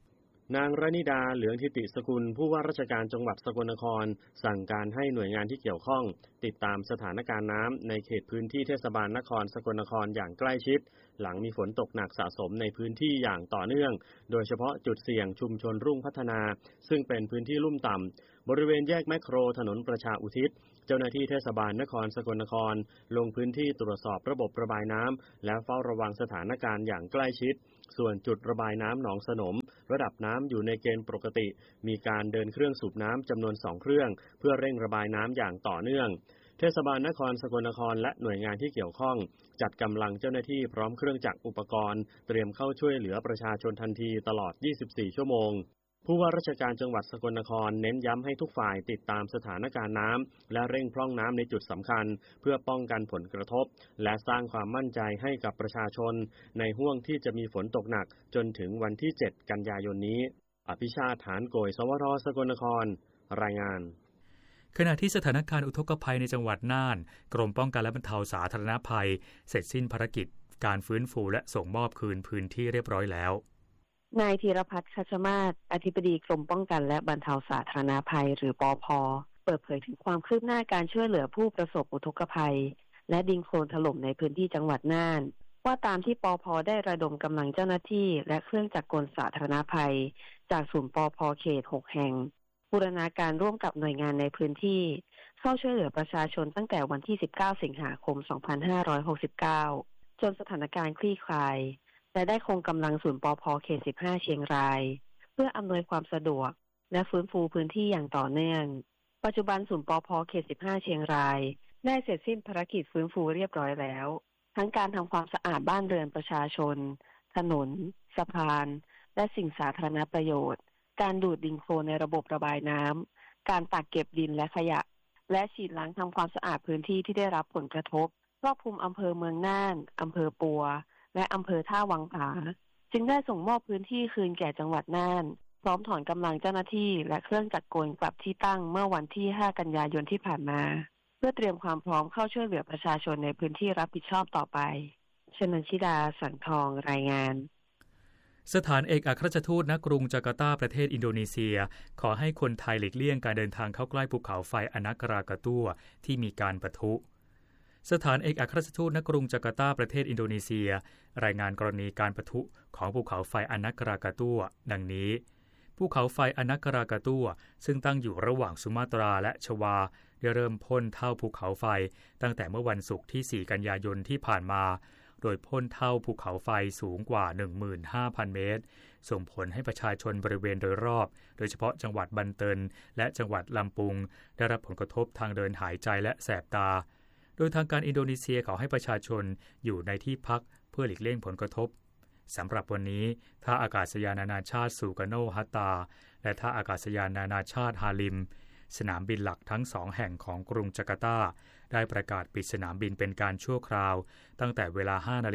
นางรณิดาเหลืองทิติสกุลผู้ว่าราชการจังหวัดสกลนครสั่งการให้หน่วยงานที่เกี่ยวข้องติดตามสถานการณ์น้ำในเขตพื้นที่เทศบาลนครสกลนครอย่างใกล้ชิดหลังมีฝนตกหนักสะสมในพื้นที่อย่างต่อเนื่องโดยเฉพาะจุดเสี่ยงชุมชนรุ่งพัฒนาซึ่งเป็นพื้นที่ลุ่มต่ำบริเวณแยกแมคโครถนนประชาอุทิศเจ้าหน้าที่เทศบาลนครสกลนครลงพื้นที่ตรวจสอบระบบระบายน้ำและเฝ้าระวังสถานการณ์อย่างใกล้ชิดส่วนจุดระบายน้ำหนองสนมระดับน้ำอยู่ในเกณฑ์ปกติมีการเดินเครื่องสูบน้ำจำนวน2เครื่องเพื่อเร่งระบายน้ำอย่างต่อเนื่องเทศบาลนครสกลนครและหน่วยงานที่เกี่ยวข้องจัดกำลังเจ้าหน้าที่พร้อมเครื่องจักรอุปกรณ์เตรียมเข้าช่วยเหลือประชาชนทันทีตลอด24ชั่วโมงผู้ว่าราชการจังหวัดสกลนครเน้นย้ำให้ทุกฝ่ายติดตามสถานการณ์น้ำและเร่งพร่องน้ำในจุดสำคัญเพื่อป้องกันผลกระทบและสร้างความมั่นใจให้กับประชาชนในห้วงที่จะมีฝนตกหนักจนถึงวันที่7กันยายนนี้อภิชาติ ฐานโกยสวรสกลนครรายงานขณะที่สถานการณ์อุทกภัยในจังหวัดน่านกรมป้องกันและบรรเทาสาธารณภัยเสร็จสิ้นภารกิจการฟื้นฟูและส่งมอบคืนพื้นที่เรียบร้อยแล้วนายธีรพัฒน์ คัชมาศอธิบดีกรมป้องกันและบรรเทาสาธารณภัยหรือปภ.เปิดเผยถึงความคืบหน้าการช่วยเหลือผู้ประสบอุทกภัยและดินโคลนถล่มในพื้นที่จังหวัดน่านว่าตามที่ปภ.ได้ระดมกำลังเจ้าหน้าที่และเครื่องจักรกลสาธารณภัยจากศูนย์ปภ.เขต6แห่งบูรณาการร่วมกับหน่วยงานในพื้นที่เข้าช่วยเหลือประชาชนตั้งแต่วันที่19สิงหาคม2569จนสถานการณ์คลี่คลายและได้คงกำลังศูนย์ปภ.เขต15เชียงรายเพื่ออำนวยความสะดวกและฟื้นฟูพื้นที่อย่างต่อเนื่องปัจจุบันศูนย์ปภ.เขต15เชียงรายได้เสร็จสิ้นภารกิจฟื้นฟูเรียบร้อยแล้วทั้งการทำความสะอาดบ้านเรือนประชาชนถนนสะพานและสิ่งสาธารณประโยชน์การดูดดินโคลนในระบบระบายน้ำการตักเก็บดินและขยะและฉีดล้างทำความสะอาดพื้นที่ที่ได้รับผลกระทบครอบคลุมอำเภอเมืองน่านอำเภอปัวและอำเภอท่าวังผาจึงได้ส่งมอบพื้นที่คืนแก่จังหวัดน่านพร้อมถอนกำลังเจ้าหน้าที่และเครื่องจักรกลกลับที่ตั้งเมื่อวันที่5กันยายนที่ผ่านมาเพื่อเตรียมความพร้อมเข้าช่วยเหลือประชาชนในพื้นที่รับผิดชอบต่อไปชนันชิดาสังทองรายงานสถานเอกอัครราชทูตณกรุงจาการ์ตาประเทศอินโดนีเซียขอให้คนไทยหลีกเลี่ยงการเดินทางเข้าใกล้ภูเขาไฟอนักรากาตัวที่มีการปะทุสถานเอกอัครราชทูตณกรุงจาการ์ตาประเทศอินโดนีเซียรายงานกรณีการปะทุของภูเขาไฟอนักรากาตัวดังนี้ภูเขาไฟอนักรากาตัวซึ่งตั้งอยู่ระหว่างสุมาตราและชวาได้เริ่มพ่นเท่าภูเขาไฟตั้งแต่เมื่อวันศุกร์ที่4กันยายนที่ผ่านมาโดยพ่นเท่าภูเขาไฟสูงกว่า 15,000 เมตรส่งผลให้ประชาชนบริเวณโดยรอบโดยเฉพาะจังหวัดบันเตินและจังหวัดลำปุงได้รับผลกระทบทางเดินหายใจและแสบตาโดยทางการอินโดนีเซียขอให้ประชาชนอยู่ในที่พักเพื่อหลีกเลี่ยงผลกระทบสำหรับวันนี้ท่าอากาศยานนานาชาติสุการโนฮัตตาและท่าอากาศยานนานาชาติฮาลิมสนามบินหลักทั้ง2แห่งของกรุงจาการ์ตาได้ประกาศปิดสนามบินเป็นการชั่วคราวตั้งแต่เวลา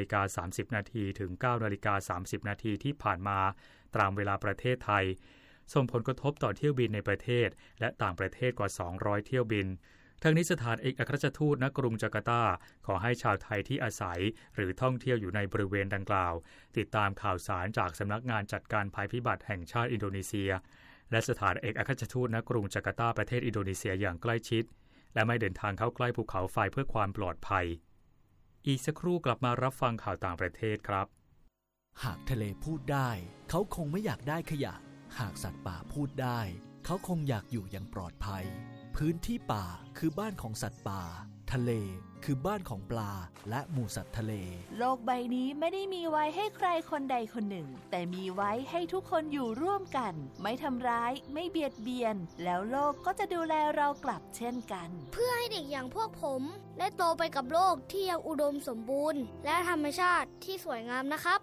5:30 นาทีถึง 9:30 นาทีที่ผ่านมาตามเวลาประเทศไทยส่งผลกระทบต่อเที่ยวบินในประเทศและต่างประเทศกว่า200เที่ยวบินทางนี้สถานเอกอัครราชทูตณกรุงจาการ์ตาขอให้ชาวไทยที่อาศัยหรือท่องเที่ยวอยู่ในบริเวณดังกล่าวติดตามข่าวสารจากสำนักงานจัดการภัยพิบัติแห่งชาติอินโดนีเซียและสถานเอกอัครราชทูตณกรุงจาการ์ตาประเทศอินโดนีเซียอย่างใกล้ชิดและไม่เดินทางเข้าใกล้ภูเขาไฟเพื่อความปลอดภัยอีกสักครู่กลับมารับฟังข่าวต่างประเทศครับหากทะเลพูดได้เขาคงไม่อยากได้ขยะหากสัตว์ป่าพูดได้เขาคงอยากอยู่อย่างปลอดภัยพื้นที่ป่าคือบ้านของสัตว์ป่าทะเลคือบ้านของปลาและหมู่สัตว์ทะเลโลกใบนี้ไม่ได้มีไว้ให้ใครคนใดคนหนึ่งแต่มีไว้ให้ทุกคนอยู่ร่วมกันไม่ทำร้ายไม่เบียดเบียนแล้วโลกก็จะดูแลเรากลับเช่นกันเพื่อให้เด็กอย่างพวกผมได้โตไปกับโลกที่ยังอุดมสมบูรณ์และธรรมชาติที่สวยงามนะครับ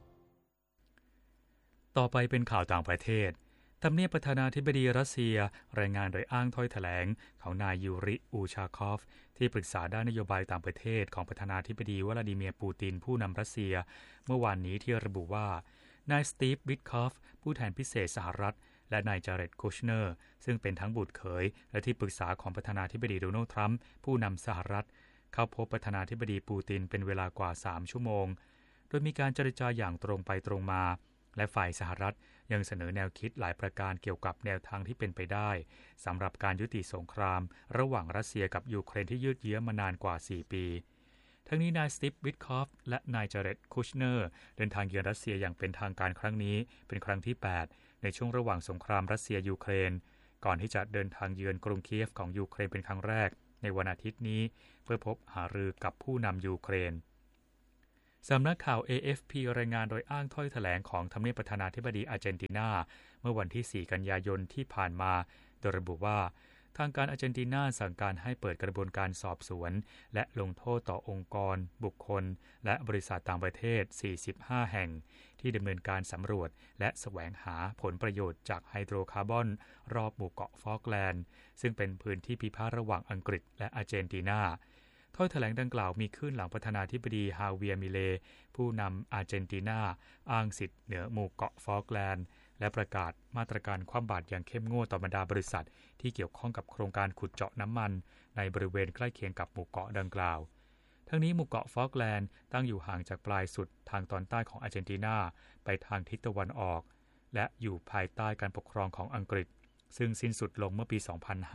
ต่อไปเป็นข่าวต่างประเทศทำเนียบประธานาธิบดีรัสเซียรายงานโดยอ้างถ้อยแถลงของนายยูริอูชาคอฟที่ปรึกษาด้านนโยบายต่างประเทศของประธานาธิบดีวลาดิเมียร์ปูตินผู้นำรัสเซียเมื่อวานนี้ที่ระบุว่านายสตีฟวิทคอฟผู้แทนพิเศษสหรัฐและนายจาเร็ดคูชเนอร์ซึ่งเป็นทั้งบุตรเขยและที่ปรึกษาของประธานาธิบดีโดนัลด์ทรัมป์ผู้นำสหรัฐเข้าพบประธานาธิบดีปูตินเป็นเวลากว่า3ชั่วโมงโดยมีการเจรจาอย่างตรงไปตรงมาและฝ่ายสหรัฐยังเสนอแนวคิดหลายประการเกี่ยวกับแนวทางที่เป็นไปได้สำหรับการยุติสงครามระหว่างรัสเซียกับยูเครนที่ยืดเยื้อมานานกว่า4ปีทั้งนี้นายสตีฟ วิทคอฟและนายเจเร็ด คุชเนอร์เดินทางเยือนรัสเซียอย่างเป็นทางการครั้งนี้เป็นครั้งที่8ในช่วงระหว่างสงครามรัสเซียยูเครนก่อนที่จะเดินทางเยือนกรุงเคียฟของยูเครนเป็นครั้งแรกในวันอาทิตย์นี้เพื่อพบหารือกับผู้นำยูเครนสำนักข่าว AFP รายงานโดยอ้างถ้อยแถลงของทำเนียบประธานาธิบดีอาร์เจนตินาเมื่อวันที่4กันยายนที่ผ่านมาโดยระบุว่าทางการอาร์เจนตินาสั่งการให้เปิดกระบวนการสอบสวนและลงโทษต่อองค์กรบุคคลและบริษัทต่างประเทศ45แห่งที่ดำเนินการสำรวจและแสวงหาผลประโยชน์จากไฮโดรคาร์บอนรอบหมู่เกาะฟอล์กแลนด์ซึ่งเป็นพื้นที่พิพาทระหว่างอังกฤษและอาร์เจนตินาถ้อยแถลงดังกล่าวมีขึ้นหลังประธานาธิบดีฮาเวียร์ มิเลย์ผู้นำอาร์เจนตินาอ้างสิทธิ์เหนือหมู่เกาะฟอล์กแลนด์และประกาศมาตรการคว่ำบาตรอย่างเข้มงวดต่อบรรดาบริษัทที่เกี่ยวข้องกับโครงการขุดเจาะน้ำมันในบริเวณใกล้เคียงกับหมู่เกาะดังกล่าวทั้งนี้หมู่เกาะฟอล์กแลนด์ตั้งอยู่ห่างจากปลายสุดทางตอนใต้ของอาร์เจนตินาไปทางทิศตะวันออกและอยู่ภายใต้การปกครองของอังกฤษซึ่งสิ้นสุดลงเมื่อปี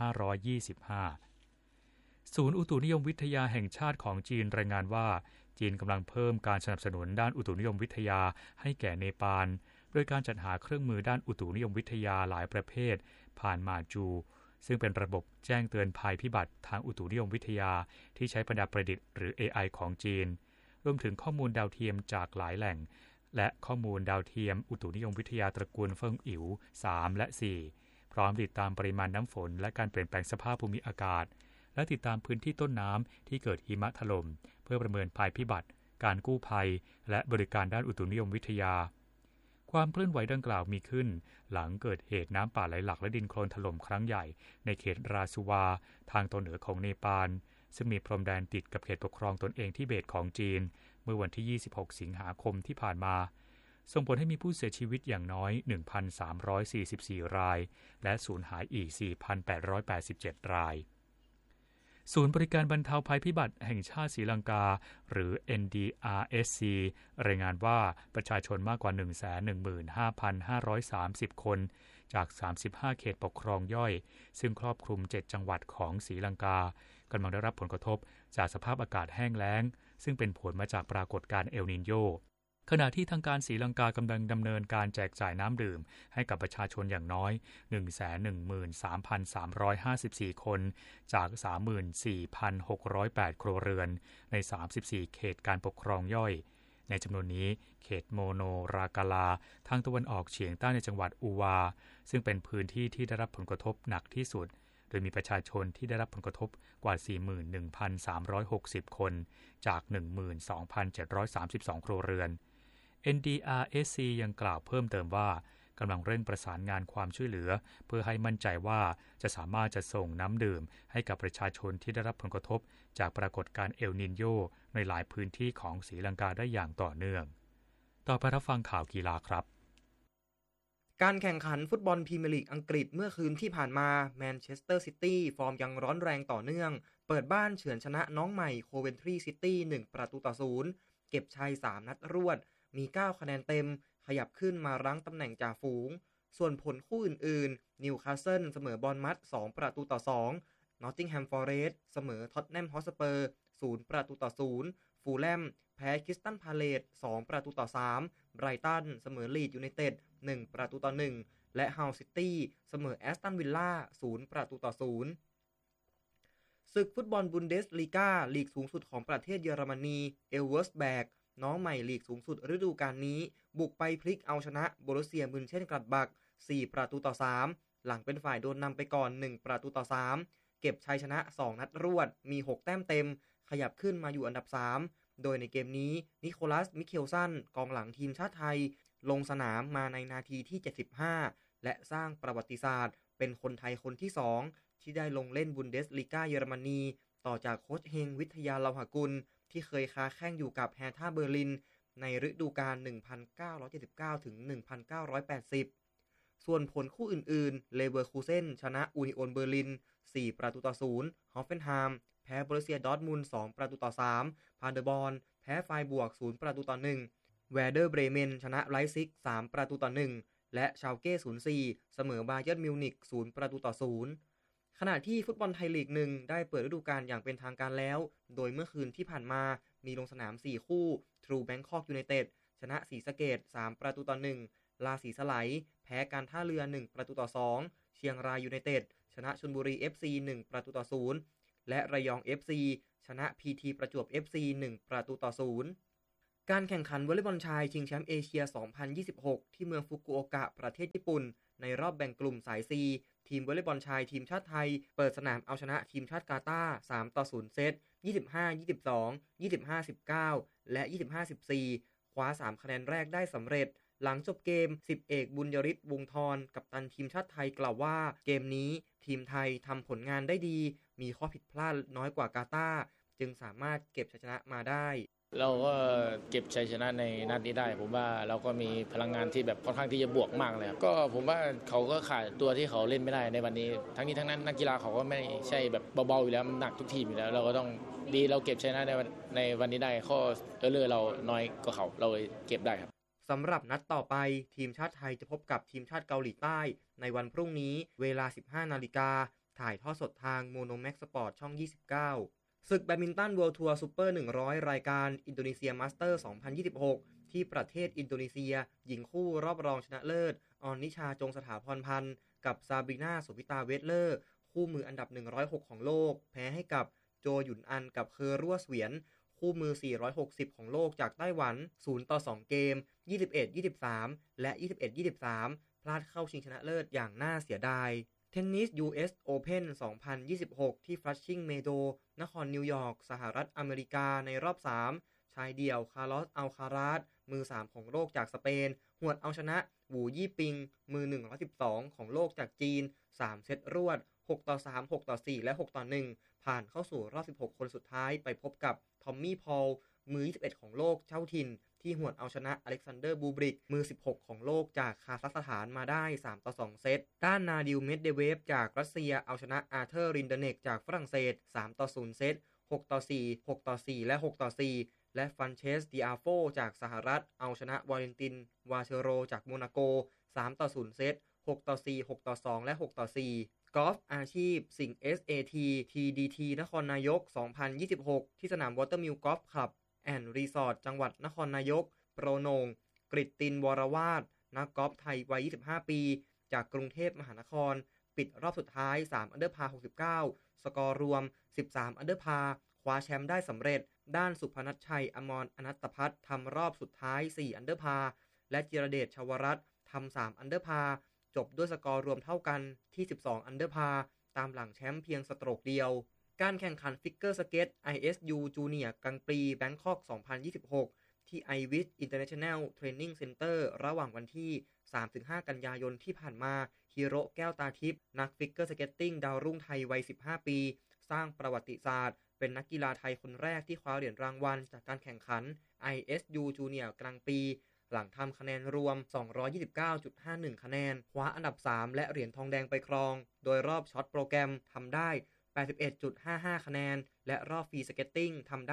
2525ศูนย์อุตุนิยมวิทยาแห่งชาติของจีนรายงานว่าจีนกำลังเพิ่มการสนับสนุนด้านอุตุนิยมวิทยาให้แก่เนปาลโดยการจัดหาเครื่องมือด้านอุตุนิยมวิทยาหลายประเภทผ่านมาจูซึ่งเป็นระบบแจ้งเตือนภัยพิบัติทางอุตุนิยมวิทยาที่ใช้ปัญญาประดิษฐ์หรือ AI ของจีนรวมถึงข้อมูลดาวเทียมจากหลายแหล่งและข้อมูลดาวเทียมอุตุนิยมวิทยาตระกูลเฟิงอิ๋ว3และ4พร้อมติดตามปริมาณน้ำฝนและการเปลี่ยนแปลงสภาพภูมิอากาศและติดตามพื้นที่ต้นน้ำที่เกิดหิมะถล่มเพื่อประเมินภัยพิบัติการกู้ภัยและบริการด้านอุตุนิยมวิทยาความเคลื่อนไหวดังกล่าวมีขึ้นหลังเกิดเหตุน้ำป่าไหลหลากและดินโคลนถล่มครั้งใหญ่ในเขตราซูวาทางตอนเหนือของเนปาลซึ่งมีพรมแดนติดกับเขตปกครองตนเองทิเบตของจีนเมื่อวันที่26สิงหาคมที่ผ่านมาส่งผลให้มีผู้เสียชีวิตอย่างน้อย 1,344 รายและสูญหายอีก 4,887 รายศูนย์บริการบรรเทาภัยพิบัติแห่งชาติศรีลังกาหรือ NDRSC รายงานว่าประชาชนมากกว่า 115,530 คนจาก35เขตปกครองย่อยซึ่งครอบคลุม7จังหวัดของศรีลังกากำลังได้รับผลกระทบจากสภาพอากาศแห้งแล้งซึ่งเป็นผลมาจากปรากฏการณ์เอลนิโญขณะที่ทางการศรีลังกากำลังดำเนินการแจกจ่ายน้ำดื่มให้กับประชาชนอย่างน้อย 113,354 คนจาก 34,608 ครัวเรือนใน34เขตการปกครองย่อยในจำนวนนี้เขตโมโนรากาลาทางตะวันออกเฉียงใต้ในจังหวัดอูวาซึ่งเป็นพื้นที่ที่ได้รับผลกระทบหนักที่สุดโดยมีประชาชนที่ได้รับผลกระทบกว่า 41,360 คนจาก 12,732 ครัวเรือน NDRSC ยังกล่าวเพิ่มเติมว่ากำลังเร่งประสานงานความช่วยเหลือเพื่อให้มั่นใจว่าจะสามารถจะส่งน้ำดื่มให้กับประชาชนที่ได้รับผลกระทบจากปรากฏการณ์เอลนิโญในหลายพื้นที่ของศรีลังกาได้อย่างต่อเนื่องต่อไปรับฟังข่าวกีฬาครับการแข่งขันฟุตบอลพรีเมียร์ลีกอังกฤษเมื่อคืนที่ผ่านมาแมนเชสเตอร์ซิตี้ฟอร์มยังร้อนแรงต่อเนื่องเปิดบ้านเฉือนชนะน้องใหม่โคเวนทรีซิตี้1-0เก็บชัย3นัดรวดมี9คะแนนเต็มขยับขึ้นมารั้งตำแหน่งจ่าฝูงส่วนผลคู่อื่นๆนิวคาสเซิลเสมอบอร์นมัธ2-2นอตติงแฮมฟอเรสต์เสมอท็อตแนมฮอตสเปอร์0-0ฟูลแลมแพ้คริสตัลพาเลซ2-3ไบรตันเสมอลีดยูไนเต็ด1-1และฮัลซิตี้เสมอแอสตันวิลล่า0-0ศึกฟุตบอลบุนเดสลีกาลีกสูงสุดของประเทศเยอรมนีเอลเวอร์สแบกน้องใหม่ลีกสูงสุดฤดูกาลนี้บุกไปพลิกเอาชนะโบรุสเซียมินเช่นกลัดบัก4-3หลังเป็นฝ่ายโดนนำไปก่อน1-3เก็บชัยชนะ2นัดรวดมี6แต้มเต็มขยับขึ้นมาอยู่อันดับ3โดยในเกมนี้นิโคลัสมิเคลสันกองหลังทีมชาติไทยลงสนามมาในนาทีที่75และสร้างประวัติศาสตร์เป็นคนไทยคนที่2ที่ได้ลงเล่นบุนเดสลีกาเยอรมนีต่อจากโค้ชเฮงวิทยาเลาหกุลที่เคยค้าแข้งอยู่กับแฮร์ท่าเบอร์ลินในฤดูกาล 1979 ถึง 1980 ส่วนผลคู่อื่นๆเลเวอร์คูเซ่นชนะอูนิโอนเบอร์ลิน4-0ฮอฟเฟนไฮม์แพ้บรูเซียดอร์ทมุนด์2-3พาเดอร์บอร์นแพ้ไฟบวก0-1 แวเดอร์เบรเมนชนะไลป์ซิก3-1และชาลเก้04เสมอบาเยิร์นมิวนิก0-0ขณะที่ฟุตบอลไทยลีก1ได้เปิดฤดูกาลอย่างเป็นทางการแล้วโดยเมื่อคืนที่ผ่านมามีลงสนาม4คู่ True Bangkok United ชนะศรีสะเกษ3-1ลาสีสไลแพ้การท่าเรือ1-2เชียงรายยูไนเต็ดชนะชลบุรี FC 1-0และระยอง FC ชนะ PT ประจวบ FC 1-0การแข่งขันวอลเลย์บอลชายชิงแชมป์เอเชีย2026ที่เมืองฟุกุโอกะประเทศญี่ปุ่นในรอบแบ่งกลุ่มสาย C ทีมวอลเลย์บอลชายทีมชาติไทยเปิดสนามเอาชนะทีมชาติกาตาร์3-0เซต 25-22 25-19 และ 25-14 คว้า3คะแนนแรกได้สำเร็จหลังจบเกม10เอกบุญยฤทธิ์วงศ์ธรกัปตันทีมชาติไทยกล่าวว่าเกมนี้ทีมไทยทำผลงานได้ดีมีข้อผิดพลาดน้อยกว่ากาตาร์จึงสามารถเก็บชัยชนะมาได้เราก็เก็บชัยชนะในนัดนี้ได้ผมว่าเราก็มีพลังงานที่แบบค่อนข้างที่จะบวกมากเลยก็ผมว่าเขาก็ขาดตัวที่เขาเล่นไม่ได้ในวันนี้ทั้งนี้ทั้งนั้นนักกีฬาเขาก็ไม่ใช่แบบเบาๆอยู่แล้วมันหนักทุกทีมอยู่แล้วเราก็ต้องดีเราเก็บชัยชนะในวันนี้ได้ข้อเราน้อยกว่าเขาเราเก็บได้ครับสำหรับนัดต่อไปทีมชาติไทยจะพบกับทีมชาติเกาหลีใต้ในวันพรุ่งนี้เวลา 15 นาฬิกาถ่ายทอดสดทางโมโนแม็กซ์สปอร์ตช่อง29ศึกแบดมินตัน World Tour Super 100รายการอินโดนีเซียมาสเตอร์2026ที่ประเทศอินโดนีเซียหญิงคู่รอบรองชนะเลิศออนนิชาจงสถาพรพันธ์กับซาบรีนาโสภิตาเวสเลอร์คู่มืออันดับ106ของโลกแพ้ให้กับโจหยุนอันกับเคอรั่วเสวียนคู่มือ460ของโลกจากไต้หวัน0-2เกม 21-23 และ 21-23 พลาดเข้าชิงชนะเลิศอย่างน่าเสียดายเทนนิส US Open 2026ที่ Flushing Meadows นครนิวยอร์กสหรัฐอเมริกาในรอบ3ชายเดี่ยวคาร์ลอสอัลคาราสมือ3ของโลกจากสเปนหวดเอาชนะหวูยี่ปิงมือ112ของโลกจากจีน3เซตรวด 6-3 6-4 และ 6-1 ผ่านเข้าสู่รอบ16คนสุดท้ายไปพบกับทอมมี่พอลมือ21ของโลกเจ้าถิ่นที่หวดเอาชนะอเล็กซานเดอร์บูบริกมือ16ของโลกจากคาซัคสถานมาได้ 3-2 เซตด้านนาดิลเมดเดเวฟจากรัสเซียเอาชนะอาร์เธอร์รินเดเนกจากฝรั่งเศส 3-0 เซต 6-4 6-4 และ 6-4 และฟันเชสดิอาโฟจากสหรัฐเอาชนะวาเลนตินวาเชโรจากโมนาโก 3-0 เซต 6-4 6-2 และ 6-4 กอล์ฟอาชีพสิงห์ SAT TDT นครนายก 2026ที่สนามวอเตอร์มิลกอล์ฟคลับแอนด์รีสอร์ทจังหวัดนครนายกโปรโหน่งกฤตตินวรวาทนักกอล์ฟไทยวัย25ปีจากกรุงเทพมหานครปิดรอบสุดท้าย3อันเดอร์พาร์69สกอร์รวม13อันเดอร์พาร์คว้าแชมป์ได้สำเร็จด้านสุพนัสชัยอมรอนัตตพัฒน์ทำรอบสุดท้าย4อันเดอร์พาร์และจิรเดชชวรัตน์ทำ3อันเดอร์พาร์จบด้วยสกอร์รวมเท่ากันที่12อันเดอร์พาร์ตามหลังแชมป์เพียงสโตรกเดียวการแข่งขันฟิกเกอร์สเก็ต ISU Junior กลางปีแบงคอก2026ที่ iWis International Training Center ระหว่างวันที่ 3-5 กันยายนที่ผ่านมาฮิโร่แก้วตาทิพย์นักฟิกเกอร์สเก็ตติ้งดาวรุ่งไทยวัย15ปีสร้างประวัติศาสตร์เป็นนักกีฬาไทยคนแรกที่คว้าเหรียญรางวัลจากการแข่งขัน ISU Junior กลางปีหลังทำคะแนนรวม 229.51 คะแนนคว้าอันดับ3และเหรียญทองแดงไปครองโดยรอบช็อตโปรแกรมทำได้ 81.55 คะแนนและรอบฟรีสเก็ตติ้งทำได้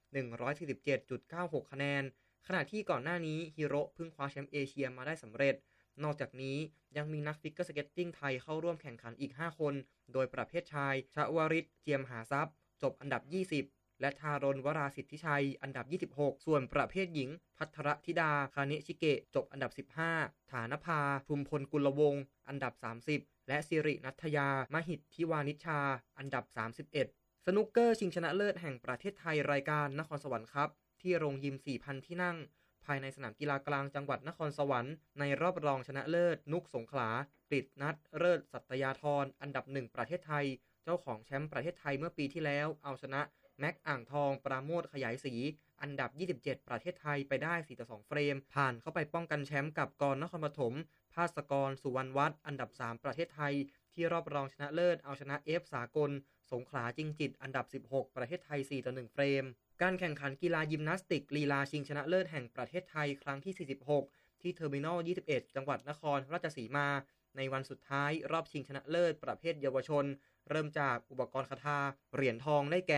147.96 คะแนนขณะที่ก่อนหน้านี้ฮิโร่เพิ่งคว้าแชมป์เอเชียมาได้สำเร็จนอกจากนี้ยังมีนักฟิกเกอร์สเก็ตติ้งไทยเข้าร่วมแข่งขันอีก5คนโดยประเภทชายชวริศเจียมหาทรัพย์จบอันดับ20และธารณวราสิทธิชัยอันดับ26ส่วนประเภทหญิงภัทรธิดาคาเนชิเกะจบอันดับ15ฐานภาภูมิพลกุลวงศ์อันดับ30และสิรินัทยามหิทธิวานิชาอันดับ31สนุกเกอร์ชิงชนะเลิศแห่งประเทศไทยรายการนครสวรรค์ครับที่โรงยิม 4,000 ที่นั่งภายในสนามกีฬากลางจังหวัดนครสวรรค์ในรอบรองชนะเลิศนุกสงขลากฤษณัฐเลิศสัตยาธรอันดับ1ประเทศไทยเจ้าของแชมป์ประเทศไทยเมื่อปีที่แล้วเอาชนะแม็กอ่างทองปราโมทขยายศรีอันดับ27ประเทศไทยไปได้ 4-2 เฟรมผ่านเข้าไปป้องกันแชมป์กับกรนครปฐมภาสกรสุวรรณวัฒน์อันดับ3ประเทศไทยที่รอบรองชนะเลิศเอาชนะเอฟสากลสงขลาจิงจิตอันดับ16ประเทศไทย 4-1 เฟรมการแข่งขันกีฬายิมนาสติกลีลาชิงชนะเลิศแห่งประเทศไทยครั้งที่46ที่เทอร์มินอล21จังหวัดนครราชสีมาในวันสุดท้ายรอบชิงชนะเลิศประเภทเยาวชนเริ่มจากอุปกรณ์คทาเหรียญทองได้แก่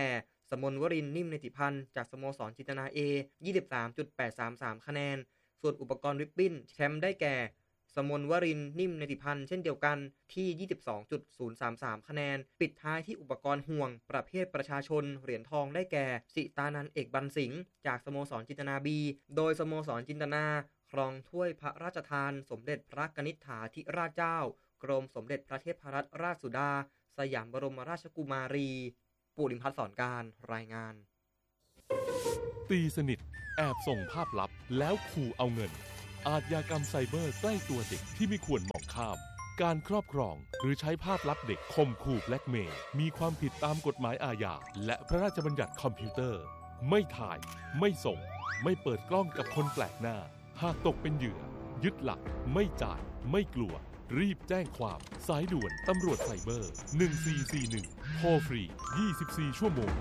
สมนวรินทร์นิ่มเนติพันธ์จากสโมสรจินตนา A 23.833 คะแนนส่วนอุปกรณ์ริบบิ้นแชมป์ได้แก่สมนวรินทร์นิ่มเนติพันธ์เช่นเดียวกันที่ 22.033 คะแนนปิดท้ายที่อุปกรณ์ห่วงประเภทประชาชนเหรียญทองได้แก่สิตานันท์เอกบรรสิงห์จากสโมสรจินตนา B โดยสโมสรจินตนาครองถ้วยพระราชทานสมเด็จพระกนิษฐาธิราชเจ้ากรมสมเด็จพระเทพรัตนราชสุดาสยามบรมราชกุมารีปุริพัฒน์สอนการรายงานตีสนิทแอบส่งภาพลับแล้วขู่เอาเงินอาชญากรรมไซเบอร์ใกล้ตัวเด็กที่ไม่ควรมองข้ามการครอบครองหรือใช้ภาพลับเด็กข่มขู่แบล็กเมย์มีความผิดตามกฎหมายอาญาและพระราชบัญญัติคอมพิวเตอร์ไม่ถ่ายไม่ส่งไม่เปิดกล้องกับคนแปลกหน้าหากตกเป็นเหยื่อยึดหลักไม่จ่ายไม่กลัวรีบแจ้งความสายด่วนตำรวจไซเบอร์1441โทรฟรี24ชั่วโมง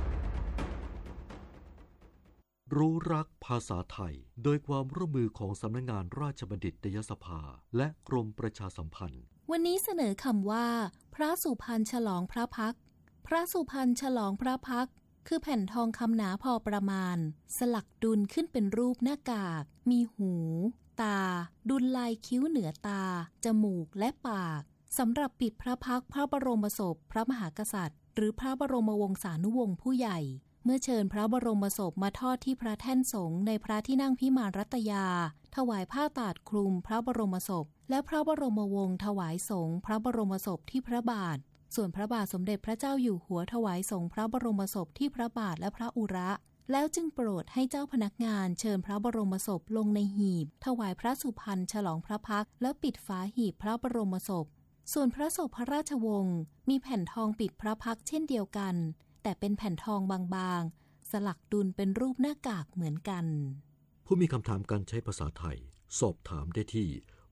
รู้รักภาษาไทยโดยความร่วมมือของสำนักงานราชบัณฑิตยสภาและกรมประชาสัมพันธ์วันนี้เสนอคำว่าพระสุพรรณฉลองพระพักตร์พระสุพรรณฉลองพระพักตร์คือแผ่นทองคำหนาพอประมาณสลักดุลขึ้นเป็นรูปหน้ากากมีหูตาดุลลายคิ้วเหนือตาจมูกและปากสำหรับปิดพระพักตร์พระบรมศพพระมหากษัตริย์หรือพระบรมวงศานุวงศ์ผู้ใหญ่เมื่อเชิญพระบรมศพมาทอดที่พระแท่นสงฆ์ในพระที่นั่งพิมานรัตยาถวายผ้าตาดคลุมพระบรมศพและพระบรมวงศ์ถวายสงฆ์พระบรมศพที่พระบาทส่วนพระบาทสมเด็จพระเจ้าอยู่หัวถวายสงฆ์พระบรมศพที่พระบาทและพระอุระแล้วจึงโปรดให้เจ้าพนักงานเชิญพระบรมศพลงในหีบถวายพระสุพรรณฉลองพระพักตร์และปิดฝาหีบพระบรมศพส่วนพระศพพระราชวงศ์มีแผ่นทองปิดพระพักตร์เช่นเดียวกันแต่เป็นแผ่นทองบางๆสลักดุลเป็นรูปหน้ากากเหมือนกันผู้มีคำถามการใช้ภาษาไทยสอบถามได้ที่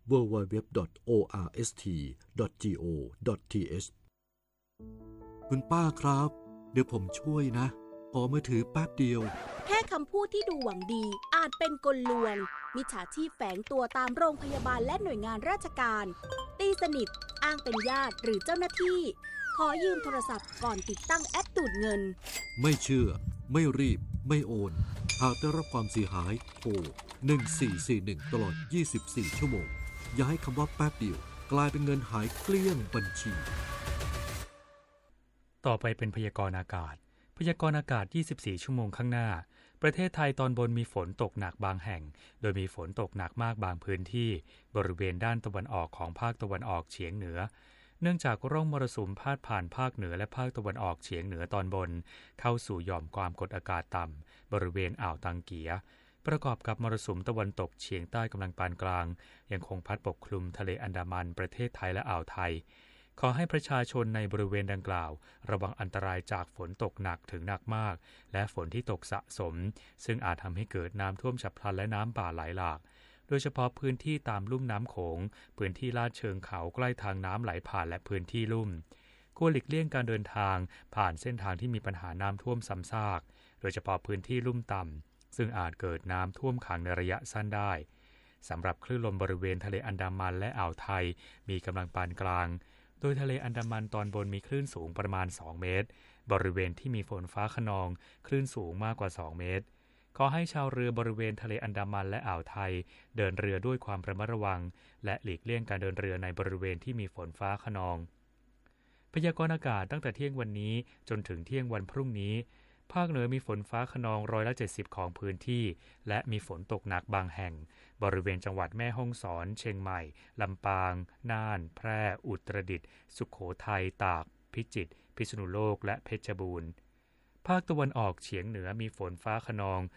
www.orst.go.th คุณป้าครับเดี๋ยวผมช่วยนะขอมือถือแป๊บเดียวแค่คำพูดที่ดูหวังดีอาจเป็นกลลวงมิจฉาชีพแฝงตัวตามโรงพยาบาลและหน่วยงานราชการตีสนิทอ้างเป็นญาติหรือเจ้าหน้าที่ขอยืมโทรศัพท์ก่อนติดตั้งแอปดูดเงินไม่เชื่อไม่รีบไม่โอนหากได้รับความเสียหายโทร1441ตลอด24ชั่วโมงอย่าให้คำว่าแป๊บเดียวกลายเป็นเงินหายเกลี้ยงบัญชีต่อไปเป็นพยากรณ์อากาศพยากรณ์อากาศ24ชั่วโมงข้างหน้าประเทศไทยตอนบนมีฝนตกหนักบางแห่งโดยมีฝนตกหนักมากบางพื้นที่บริเวณด้านตะวันออกของภาคตะวันออกเฉียงเหนือเนื่องจากร่องมรสุมพาดผ่านภาคเหนือและภาคตะวันออกเฉียงเหนือตอนบนเข้าสู่หย่อมความกดอากาศต่ำบริเวณอ่าวตังเกียประกอบกับมรสุมตะวันตกเฉียงใต้กำลังปานกลางยังคงพัดปกคลุมทะเลอันดามันประเทศไทยและอ่าวไทยขอให้ประชาชนในบริเวณดังกล่าวระวังอันตรายจากฝนตกหนักถึงหนักมากและฝนที่ตกสะสมซึ่งอาจทำให้เกิดน้ำท่วมฉับพลันและน้ำป่าไหลหลากโดยเฉพาะพื้นที่ตามลุ่มน้ำโขงพื้นที่ลาดเชิงเขาใกล้ทางน้ำไหลผ่านและพื้นที่ลุ่มควรหลีกเลี่ยงการเดินทางผ่านเส้นทางที่มีปัญหาน้ำท่วมซ้ำซากโดยเฉพาะพื้นที่ลุ่มต่ำซึ่งอาจเกิดน้ำท่วมขังในระยะสั้นได้สำหรับคลื่นลมบริเวณทะเลอันดามันและอ่าวไทยมีกำลังปานกลางโดยทะเลอันดามันตอนบนมีคลื่นสูงประมาณ2เมตรบริเวณที่มีฝนฟ้าคะนองคลื่นสูงมากกว่า2เมตรขอให้ชาวเรือบริเวณทะเลอันดามันและอ่าวไทยเดินเรือด้วยความระมัดระวังและหลีกเลี่ยงการเดินเรือในบริเวณที่มีฝนฟ้าคะนองพยากรณ์อากาศตั้งแต่เที่ยงวันนี้จนถึงเที่ยงวันพรุ่งนี้ภาคเหนือมีฝนฟ้าคะนอง170%ของพื้นที่และมีฝนตกหนักบางแห่งบริเวณจังหวัดแม่ฮ่องสอนเชียงใหม่ลำปางน่านแพร่อุตรดิตถ์สุโขทัยตากพิจิตรพิษณุโลกและเพชรบูรณ์ภาคตะวันออกเฉียงเหนือมีฝนฟ้าคะนอง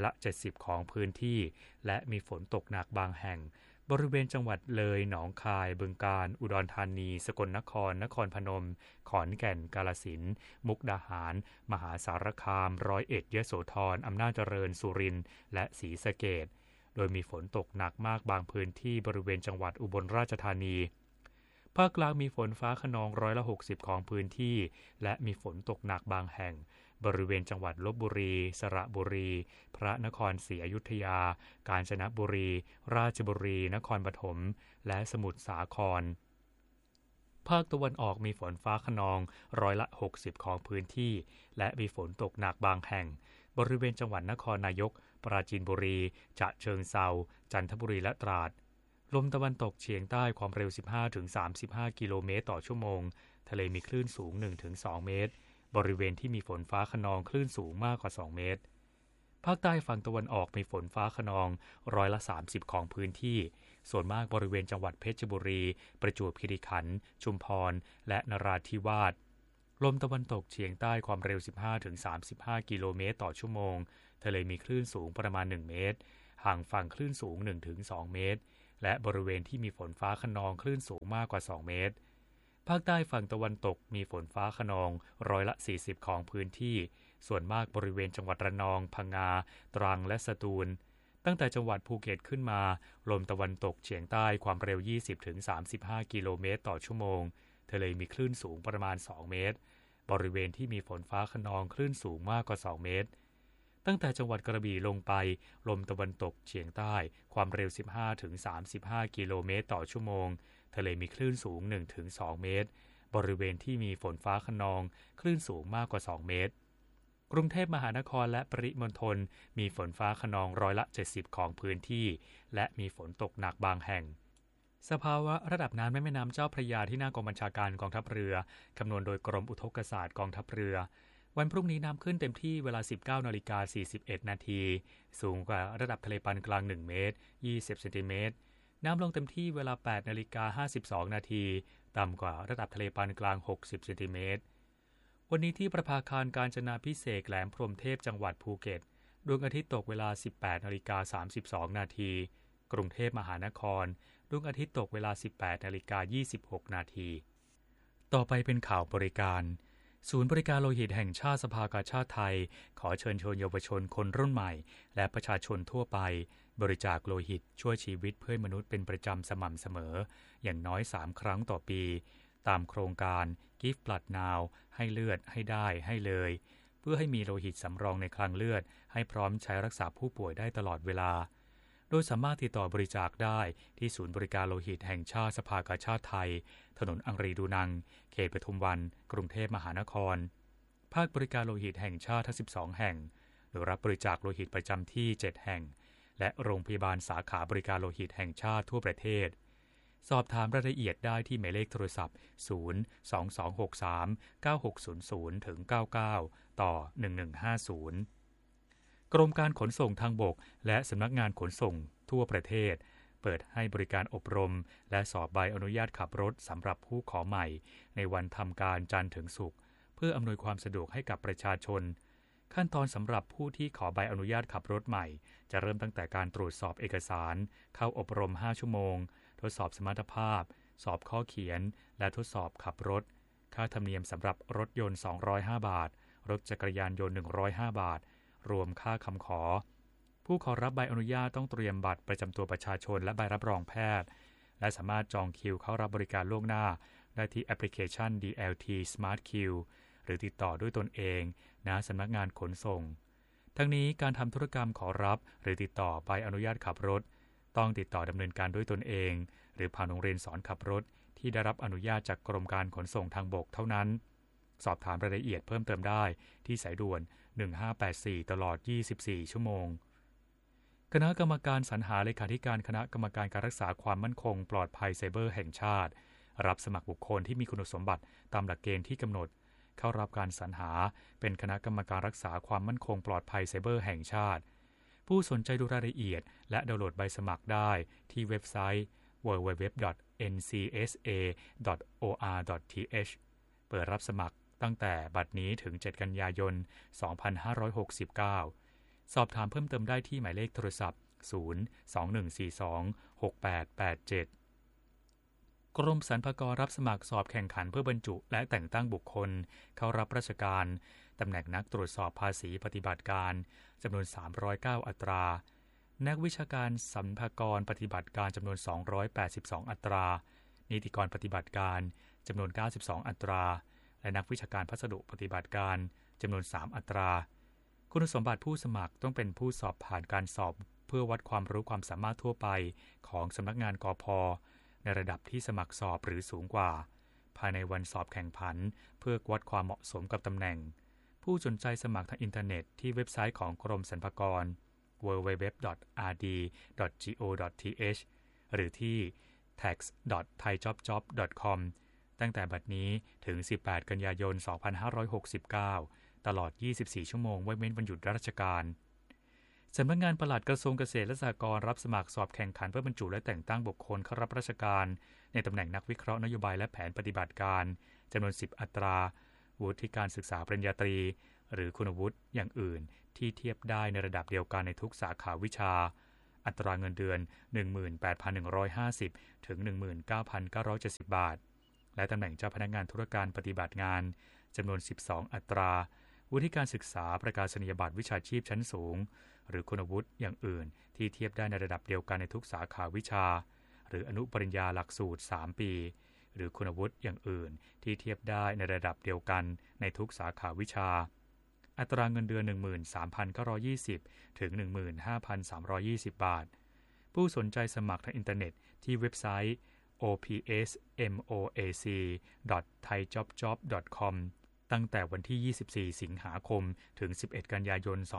70%ของพื้นที่และมีฝนตกหนักบางแห่งบริเวณจังหวัดเลยหนองคายบึงกาฬอุดรธานีสกลนครนครพนมขอนแก่นกาฬสินธุ์มุกดาหารมหาสารคาม101ยโสธรอำนาจเจริญสุรินทร์และศรีสะเกษโดยมีฝนตกหนักมากบางพื้นที่บริเวณจังหวัดอุบลราชธานีภาคกลางมีฝนฟ้าคะนอง60%ของพื้นที่และมีฝนตกหนักบางแห่งบริเวณจังหวัดลพบุรีสระบุรีพระนครศรีอยุธยากาญจนบุรีราชบุรีนครปฐมและสมุทรสาครภาคตะวันออกมีฝนฟ้าคะนอง60%ของพื้นที่และมีฝนตกหนักบางแห่งบริเวณจังหวัดนครนายกปราจีนบุรีฉะเชิงเทราจันทบุรีและตราดลมตะวันตกเฉียงใต้ความเร็ว 15-35 กิโลเมตรต่อชั่วโมงทะเลมีคลื่นสูง 1-2 เมตรบริเวณที่มีฝนฟ้าคะนองคลื่นสูงมากกว่า2เมตรภาคใต้ฝั่งตะวันออกมีฝนฟ้าคะนอง30%ของพื้นที่ส่วนมากบริเวณจังหวัดเพชรบุรีประจวบคีรีขันธ์ชุมพรและนราธิวาสลมตะวันตกเฉียงใต้ความเร็ว 15-35 กิโลเมตรต่อชั่วโมงทะเลมีคลื่นสูงประมาณ1เมตรห่างฝั่งคลื่นสูง 1-2 เมตรและบริเวณที่มีฝนฟ้าคะนองคลื่นสูงมากกว่า2เมตรภาคใต้ฝั่งตะวันตกมีฝนฟ้าคะนอง40%ของพื้นที่ส่วนมากบริเวณจังหวัดระนองพังงาตรังและสตูลตั้งแต่จังหวัดภูเก็ตขึ้นมาลมตะวันตกเฉียงใต้ความเร็ว 20-35 กิโลเมตรต่อชั่วโมงทะเลมีคลื่นสูงประมาณ2เมตรบริเวณที่มีฝนฟ้าคะนองคลื่นสูงมากกว่า2เมตรตั้งแต่จังหวัดกระบี่ลงไปลมตะวันตกเฉียงใต้ความเร็ว 15-35 กิโลเมตรต่อชั่วโมงทะเลมีคลื่นสูง 1-2 เมตรบริเวณที่มีฝนฟ้าคะนองคลื่นสูงมากกว่า2เมตรกรุงเทพมหานครและปริมณฑลมีฝนฟ้าคะนอง70%ของพื้นที่และมีฝนตกหนักบางแห่งสภาวะระดับน้ำในแม่น้ำเจ้าพระยาที่หน้ากองบัญชาการกองทัพเรือคำนวณโดยกรมอุทกศาสตร์กองทัพเรือวันพรุ่งนี้น้ำขึ้นเต็มที่เวลา 19:41 นาทีสูงกว่าระดับทะเลปานกลาง1เมตร20 เซนติเมตรน้ำลงเต็มที่เวลา 8:52 นาทีต่ำกว่าระดับทะเลปานกลาง60 เซนติเมตรวันนี้ที่ประภาคารกาญจนาภิเษกแหลมพรหมเทพจังหวัดภูเก็ตดวงอาทิตย์ตกเวลา 18:32 นาทีกรุงเทพมหานครดวงอาทิตย์ตกเวลา 18:26 นาทีต่อไปเป็นข่าวบริการศูนย์บริการโลหิตแห่งชาติสภากาชาติไทยขอเชิญชวนเยาวชนคนรุ่นใหม่และประชาชนทั่วไปบริจาคโลหิตช่วยชีวิตเพื่อนมนุษย์เป็นประจำสม่ำเสมออย่างน้อย3ครั้งต่อปีตามโครงการ Give Blood Now ให้เลือดให้ได้ให้เลยเพื่อให้มีโลหิตสำรองในคลังเลือดให้พร้อมใช้รักษาผู้ป่วยได้ตลอดเวลาโดยสามารถติดต่อบริจาคได้ที่ศูนย์บริการโลหิตแห่งชาติสภากาชาติไทยถนนอังรีดูนังเขตปทุมวันกรุงเทพมหานครภาคบริการโลหิตแห่งชาติทั้ง12แห่งโดยรับบริจาคโลหิตประจำที่7แห่งและโรงพยาบาลสาขาบริการโลหิตแห่งชาติทั่วประเทศสอบถามรายละเอียดได้ที่หมายเลขโทรศัพท์022639600-99ต่อ1150กรมการขนส่งทางบกและสำนักงานขนส่งทั่วประเทศเปิดให้บริการอบรมและสอบใบอนุญาตขับรถสำหรับผู้ขอใหม่ในวันทำการจันทร์ถึงศุกร์เพื่ออำนวยความสะดวกให้กับประชาชนขั้นตอนสำหรับผู้ที่ขอใบอนุญาตขับรถใหม่จะเริ่มตั้งแต่การตรวจสอบเอกสารเข้าอบรม5ชั่วโมงทดสอบสมรรถภาพสอบข้อเขียนและทดสอบขับรถค่าธรรมเนียมสำหรับรถยนต์205 บาทรถจักรยานยนต์105 บาทรวมค่าคำขอผู้ขอรับใบอนุญาตต้องเตรียมบัตรประจำตัวประชาชนและใบรับรองแพทย์และสามารถจองคิวเข้ารับบริการล่วงหน้าได้ที่แอปพลิเคชัน DLT Smart Queue หรือติดต่อด้วยตนเองณสำนักงานขนส่งทั้งนี้การทำธุรกรรมขอรับหรือติดต่อใบอนุญาตขับรถต้องติดต่อดำเนินการด้วยตนเองหรือผ่านโรงเรียนสอนขับรถที่ได้รับอนุญาตจากกรมการขนส่งทางบกเท่านั้นสอบถามรายละเอียดเพิ่มเติมได้ที่สายด่วน1584ตลอด24ชั่วโมงคณะกรรมการสรรหาเลขาธิการคณะกรรมการการรักษาความมั่นคงปลอดภัยไซเบอร์แห่งชาติรับสมัครบุคคลที่มีคุณสมบัติตามหลักเกณฑ์ที่กำหนดเข้ารับการสรรหาเป็นคณะกรรมการรักษาความมั่นคงปลอดภัยไซเบอร์แห่งชาติผู้สนใจดูรายละเอียดและดาวน์โหลดใบสมัครได้ที่เว็บไซต์ www.ncsa.or.th เปิดรับสมัครตั้งแต่บัดนี้ถึง7กันยายน2569สอบถามเพิ่มเติมได้ที่หมายเลขโทรศัพท์021426887กรมสรรพากรรับสมัครสอบแข่งขันเพื่อบรรจุและแต่งตั้งบุคคลเข้ารับราชการตำแหน่งนักตรวจสอบภาษีปฏิบัติการจำนวน309อัตรานักวิชาการสรรพากรปฏิบัติการจำนวน282อัตรานิติกรปฏิบัติการจำนวน92อัตราและนักวิชาการพัสดุปฏิบัติการจำนวน3อัตราคุณสมบัติผู้สมัครต้องเป็นผู้สอบผ่านการสอบเพื่อวัดความรู้ความสามารถทั่วไปของสำนักงานกพ.ในระดับที่สมัครสอบหรือสูงกว่าภายในวันสอบแข่งขันเพื่อวัดความเหมาะสมกับตำแหน่งผู้สนใจสมัครทางอินเทอร์เน็ตที่เว็บไซต์ของกรมสรรพากร www.rd.go.th หรือที่ tax.thaijobjob.com ตั้งแต่บัดนี้ถึง 18 กันยายน 2569 ตลอด 24 ชั่วโมงไว้เว้นวันหยุดราชการสำนักงานปลัดกระทรวงเกษตรและสหกรณ์รับสมัครสอบแข่งขันเพื่อบรรจุและแต่งตั้งบุคคลเข้ารับราชการในตำแหน่งนักวิเคราะห์นโยบายและแผนปฏิบัติการจำนวน 10 อัตราวุฒิการศึกษาปริญญาตรีหรือคุณวุฒิอย่างอื่นที่เทียบได้ในระดับเดียวกันในทุกสาขาวิชาอัตราเงินเดือน 18,150 ถึง 19,970 บาทและตำแหน่งเจ้าพนักงานธุรการปฏิบัติงานจำนวน 12 อัตราวุฒิการศึกษาประกาศนียบัตรวิชาชีพชั้นสูงหรือคุณวุฒิอย่างอื่นที่เทียบได้ในระดับเดียวกันในทุกสาขาวิชาหรืออนุปริญญาหลักสูตร 3 ปีหรือคุณวุฒิอย่างอื่นที่เทียบได้ในระดับเดียวกันในทุกสาขาวิชาอัตราเงินเดือน 13,920 ถึง 15,320 บาทผู้สนใจสมัครทางอินเทอร์เน็ตที่เว็บไซต์ opsmoac.thaijobjob.com ตั้งแต่วันที่ 24 สิงหาคมถึง 11 กันยายน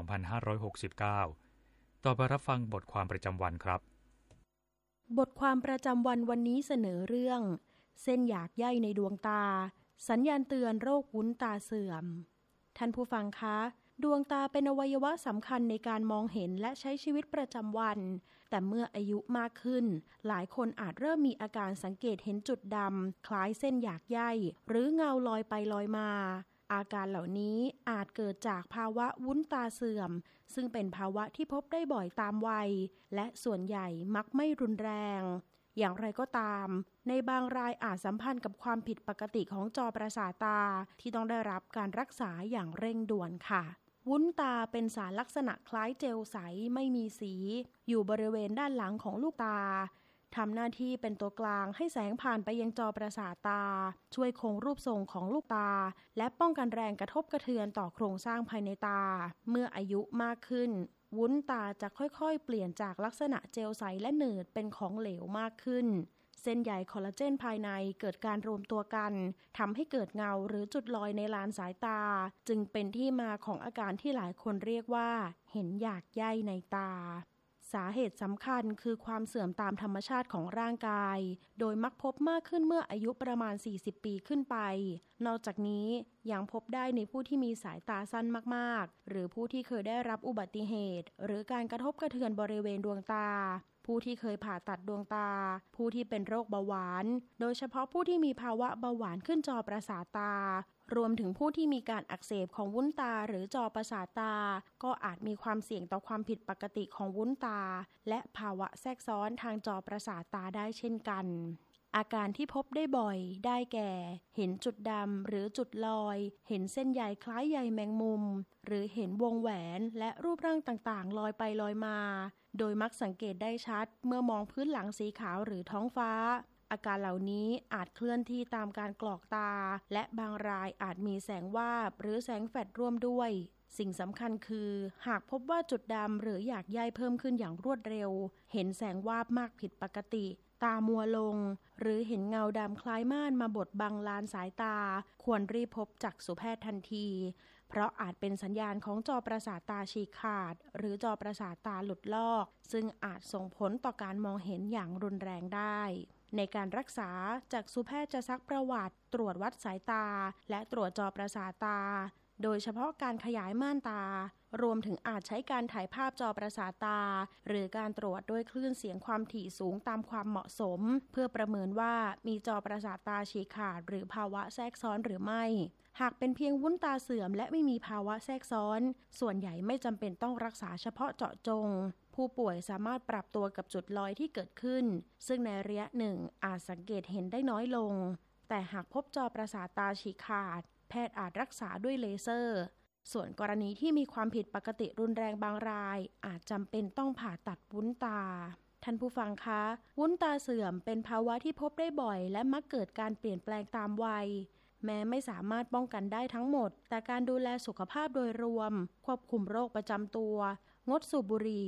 2569 ต่อไปรับฟังบทความประจำวันครับบทความประจำวันนี้เสนอเรื่องเส้นหยากใยในดวงตาสัญญาณเตือนโรควุ้นตาเสื่อมท่านผู้ฟังคะดวงตาเป็นอวัยวะสำคัญในการมองเห็นและใช้ชีวิตประจำวันแต่เมื่ออายุมากขึ้นหลายคนอาจเริ่มมีอาการสังเกตเห็นจุดดำคล้ายเส้นหยากใยหรือเงาลอยไปลอยมาอาการเหล่านี้อาจเกิดจากภาวะวุ้นตาเสื่อมซึ่งเป็นภาวะที่พบได้บ่อยตามวัยและส่วนใหญ่มักไม่รุนแรงอย่างไรก็ตามในบางรายอาจสัมพันธ์กับความผิดปกติของจอประสาทตาที่ต้องได้รับการรักษาอย่างเร่งด่วนค่ะวุ้นตาเป็นสารลักษณะคล้ายเจลใสไม่มีสีอยู่บริเวณด้านหลังของลูกตาทำหน้าที่เป็นตัวกลางให้แสงผ่านไปยังจอประสาทตาช่วยคงรูปทรงของลูกตาและป้องกันแรงกระทบกระเทือนต่อโครงสร้างภายในตาเมื่ออายุมากขึ้นวุ้นตาจะค่อยๆเปลี่ยนจากลักษณะเจลใสและหนืดเป็นของเหลวมากขึ้นเส้นใยคอลลาเจนภายในเกิดการรวมตัวกันทำให้เกิดเงาหรือจุดลอยในลานสายตาจึงเป็นที่มาของอาการที่หลายคนเรียกว่าเห็นหยากใยในตาสาเหตุสำคัญคือความเสื่อมตามธรรมชาติของร่างกายโดยมักพบมากขึ้นเมื่ออายุประมาณ40 ปีขึ้นไปนอกจากนี้ยังพบได้ในผู้ที่มีสายตาสั้นมากๆหรือผู้ที่เคยได้รับอุบัติเหตุหรือการกระทบกระเทือนบริเวณดวงตาผู้ที่เคยผ่าตัดดวงตาผู้ที่เป็นโรคเบาหวานโดยเฉพาะผู้ที่มีภาวะเบาหวานขึ้นจอประสาทตารวมถึงผู้ที่มีการอักเสบของวุ้นตาหรือจอประสาทตาก็อาจมีความเสี่ยงต่อความผิดปกติของวุ้นตาและภาวะแทรกซ้อนทางจอประสาทตาได้เช่นกันอาการที่พบได้บ่อยได้แก่เห็นจุดดำหรือจุดลอยเห็นเส้นใยคล้ายใยแมงมุมหรือเห็นวงแหวนและรูปร่างต่างๆลอยไปลอยมาโดยมักสังเกตได้ชัดเมื่อมองพื้นหลังสีขาวหรือท้องฟ้าอาการเหล่านี้อาจเคลื่อนที่ตามการกรอกตาและบางรายอาจมีแสงวาบหรือแสงแฟลชร่วมด้วยสิ่งสำคัญคือหากพบว่าจุดดำหรือหยากใยเพิ่มขึ้นอย่างรวดเร็วเห็นแสงวาบมากผิดปกติตามัวลงหรือเห็นเงาดำคล้ายม่านมาบดบังลานสายตาควรรีบพบจักษุแพทย์ทันทีเพราะอาจเป็นสัญญาณของจอประสาทตาฉีกขาดหรือจอประสาทตาหลุดลอกซึ่งอาจส่งผลต่อการมองเห็นอย่างรุนแรงได้ในการรักษาจักษุแพทย์จะซักประวัติตรวจวัดสายตาและตรวจจอประสาทตาโดยเฉพาะการขยายม่านตารวมถึงอาจใช้การถ่ายภาพจอประสาทตาหรือการตรวจด้วยคลื่นเสียงความถี่สูงตามความเหมาะสมเพื่อประเมินว่ามีจอประสาทตาฉีกขาดหรือภาวะแทรกซ้อนหรือไม่หากเป็นเพียงวุ้นตาเสื่อมและไม่มีภาวะแทรกซ้อนส่วนใหญ่ไม่จำเป็นต้องรักษาเฉพาะเจาะจงผู้ป่วยสามารถปรับตัวกับจุดลอยที่เกิดขึ้นซึ่งในระยะหนึ่งอาจสังเกตเห็นได้น้อยลงแต่หากพบจอประสาทตาฉีกขาดแพทย์อาจรักษาด้วยเลเซอร์ส่วนกรณีที่มีความผิดปกติรุนแรงบางรายอาจจำเป็นต้องผ่าตัดวุ้นตาท่านผู้ฟังคะวุ้นตาเสื่อมเป็นภาวะที่พบได้บ่อยและมักเกิดการเปลี่ยนแปลงตามวัยแม้ไม่สามารถป้องกันได้ทั้งหมดแต่การดูแลสุขภาพโดยรวมควบคุมโรคประจำตัวงดสูบบุหรี่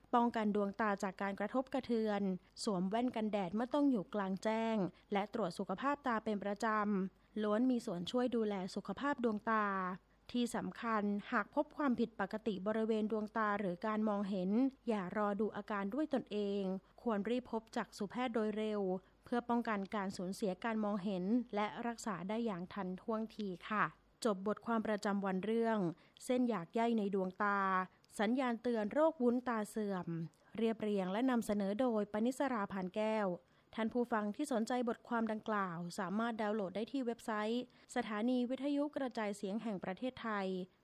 ป้องกันดวงตาจากการกระทบกระเทือนสวมแว่นกันแดดเมื่อต้องอยู่กลางแจ้งและตรวจสุขภาพตาเป็นประจำล้วนมีส่วนช่วยดูแลสุขภาพดวงตาที่สำคัญหากพบความผิดปกติบริเวณดวงตาหรือการมองเห็นอย่ารอดูอาการด้วยตนเองควรรีบพบจักษุแพทย์โดยเร็วเพื่อป้องกันการสูญเสียการมองเห็นและรักษาได้อย่างทันท่วงทีค่ะจบบทความประจำวันเรื่องเส้นหยากใยในดวงตาสัญญาณเตือนโรควุ้นตาเสื่อมเรียบเรียงและนำเสนอโดยปณิสรา พานแก้วท่านผู้ฟังที่สนใจบทความดังกล่าวสามารถดาวน์โหลดได้ที่เว็บไซต์สถานีวิทยุกระจายเสียงแห่งประเทศไทย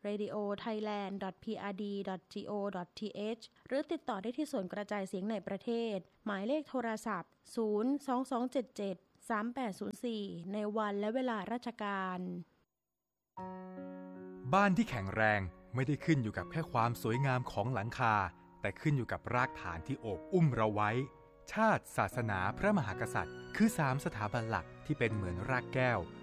radiothailand.prd.go.th หรือติดต่อได้ที่ส่วนกระจายเสียงในประเทศหมายเลขโทรศัพท์ 022773804 ในวันและเวลาราชการบ้านที่แข็งแรงไม่ได้ขึ้นอยู่กับแค่ความสวยงามของหลังคาแต่ขึ้นอยู่กับรากฐานที่โอบอุ้มเราไว้ชาติศาสนาพระมหากษัตริย์คือ3สถาบันหลักที่เป็นเหมือนรากแก้ว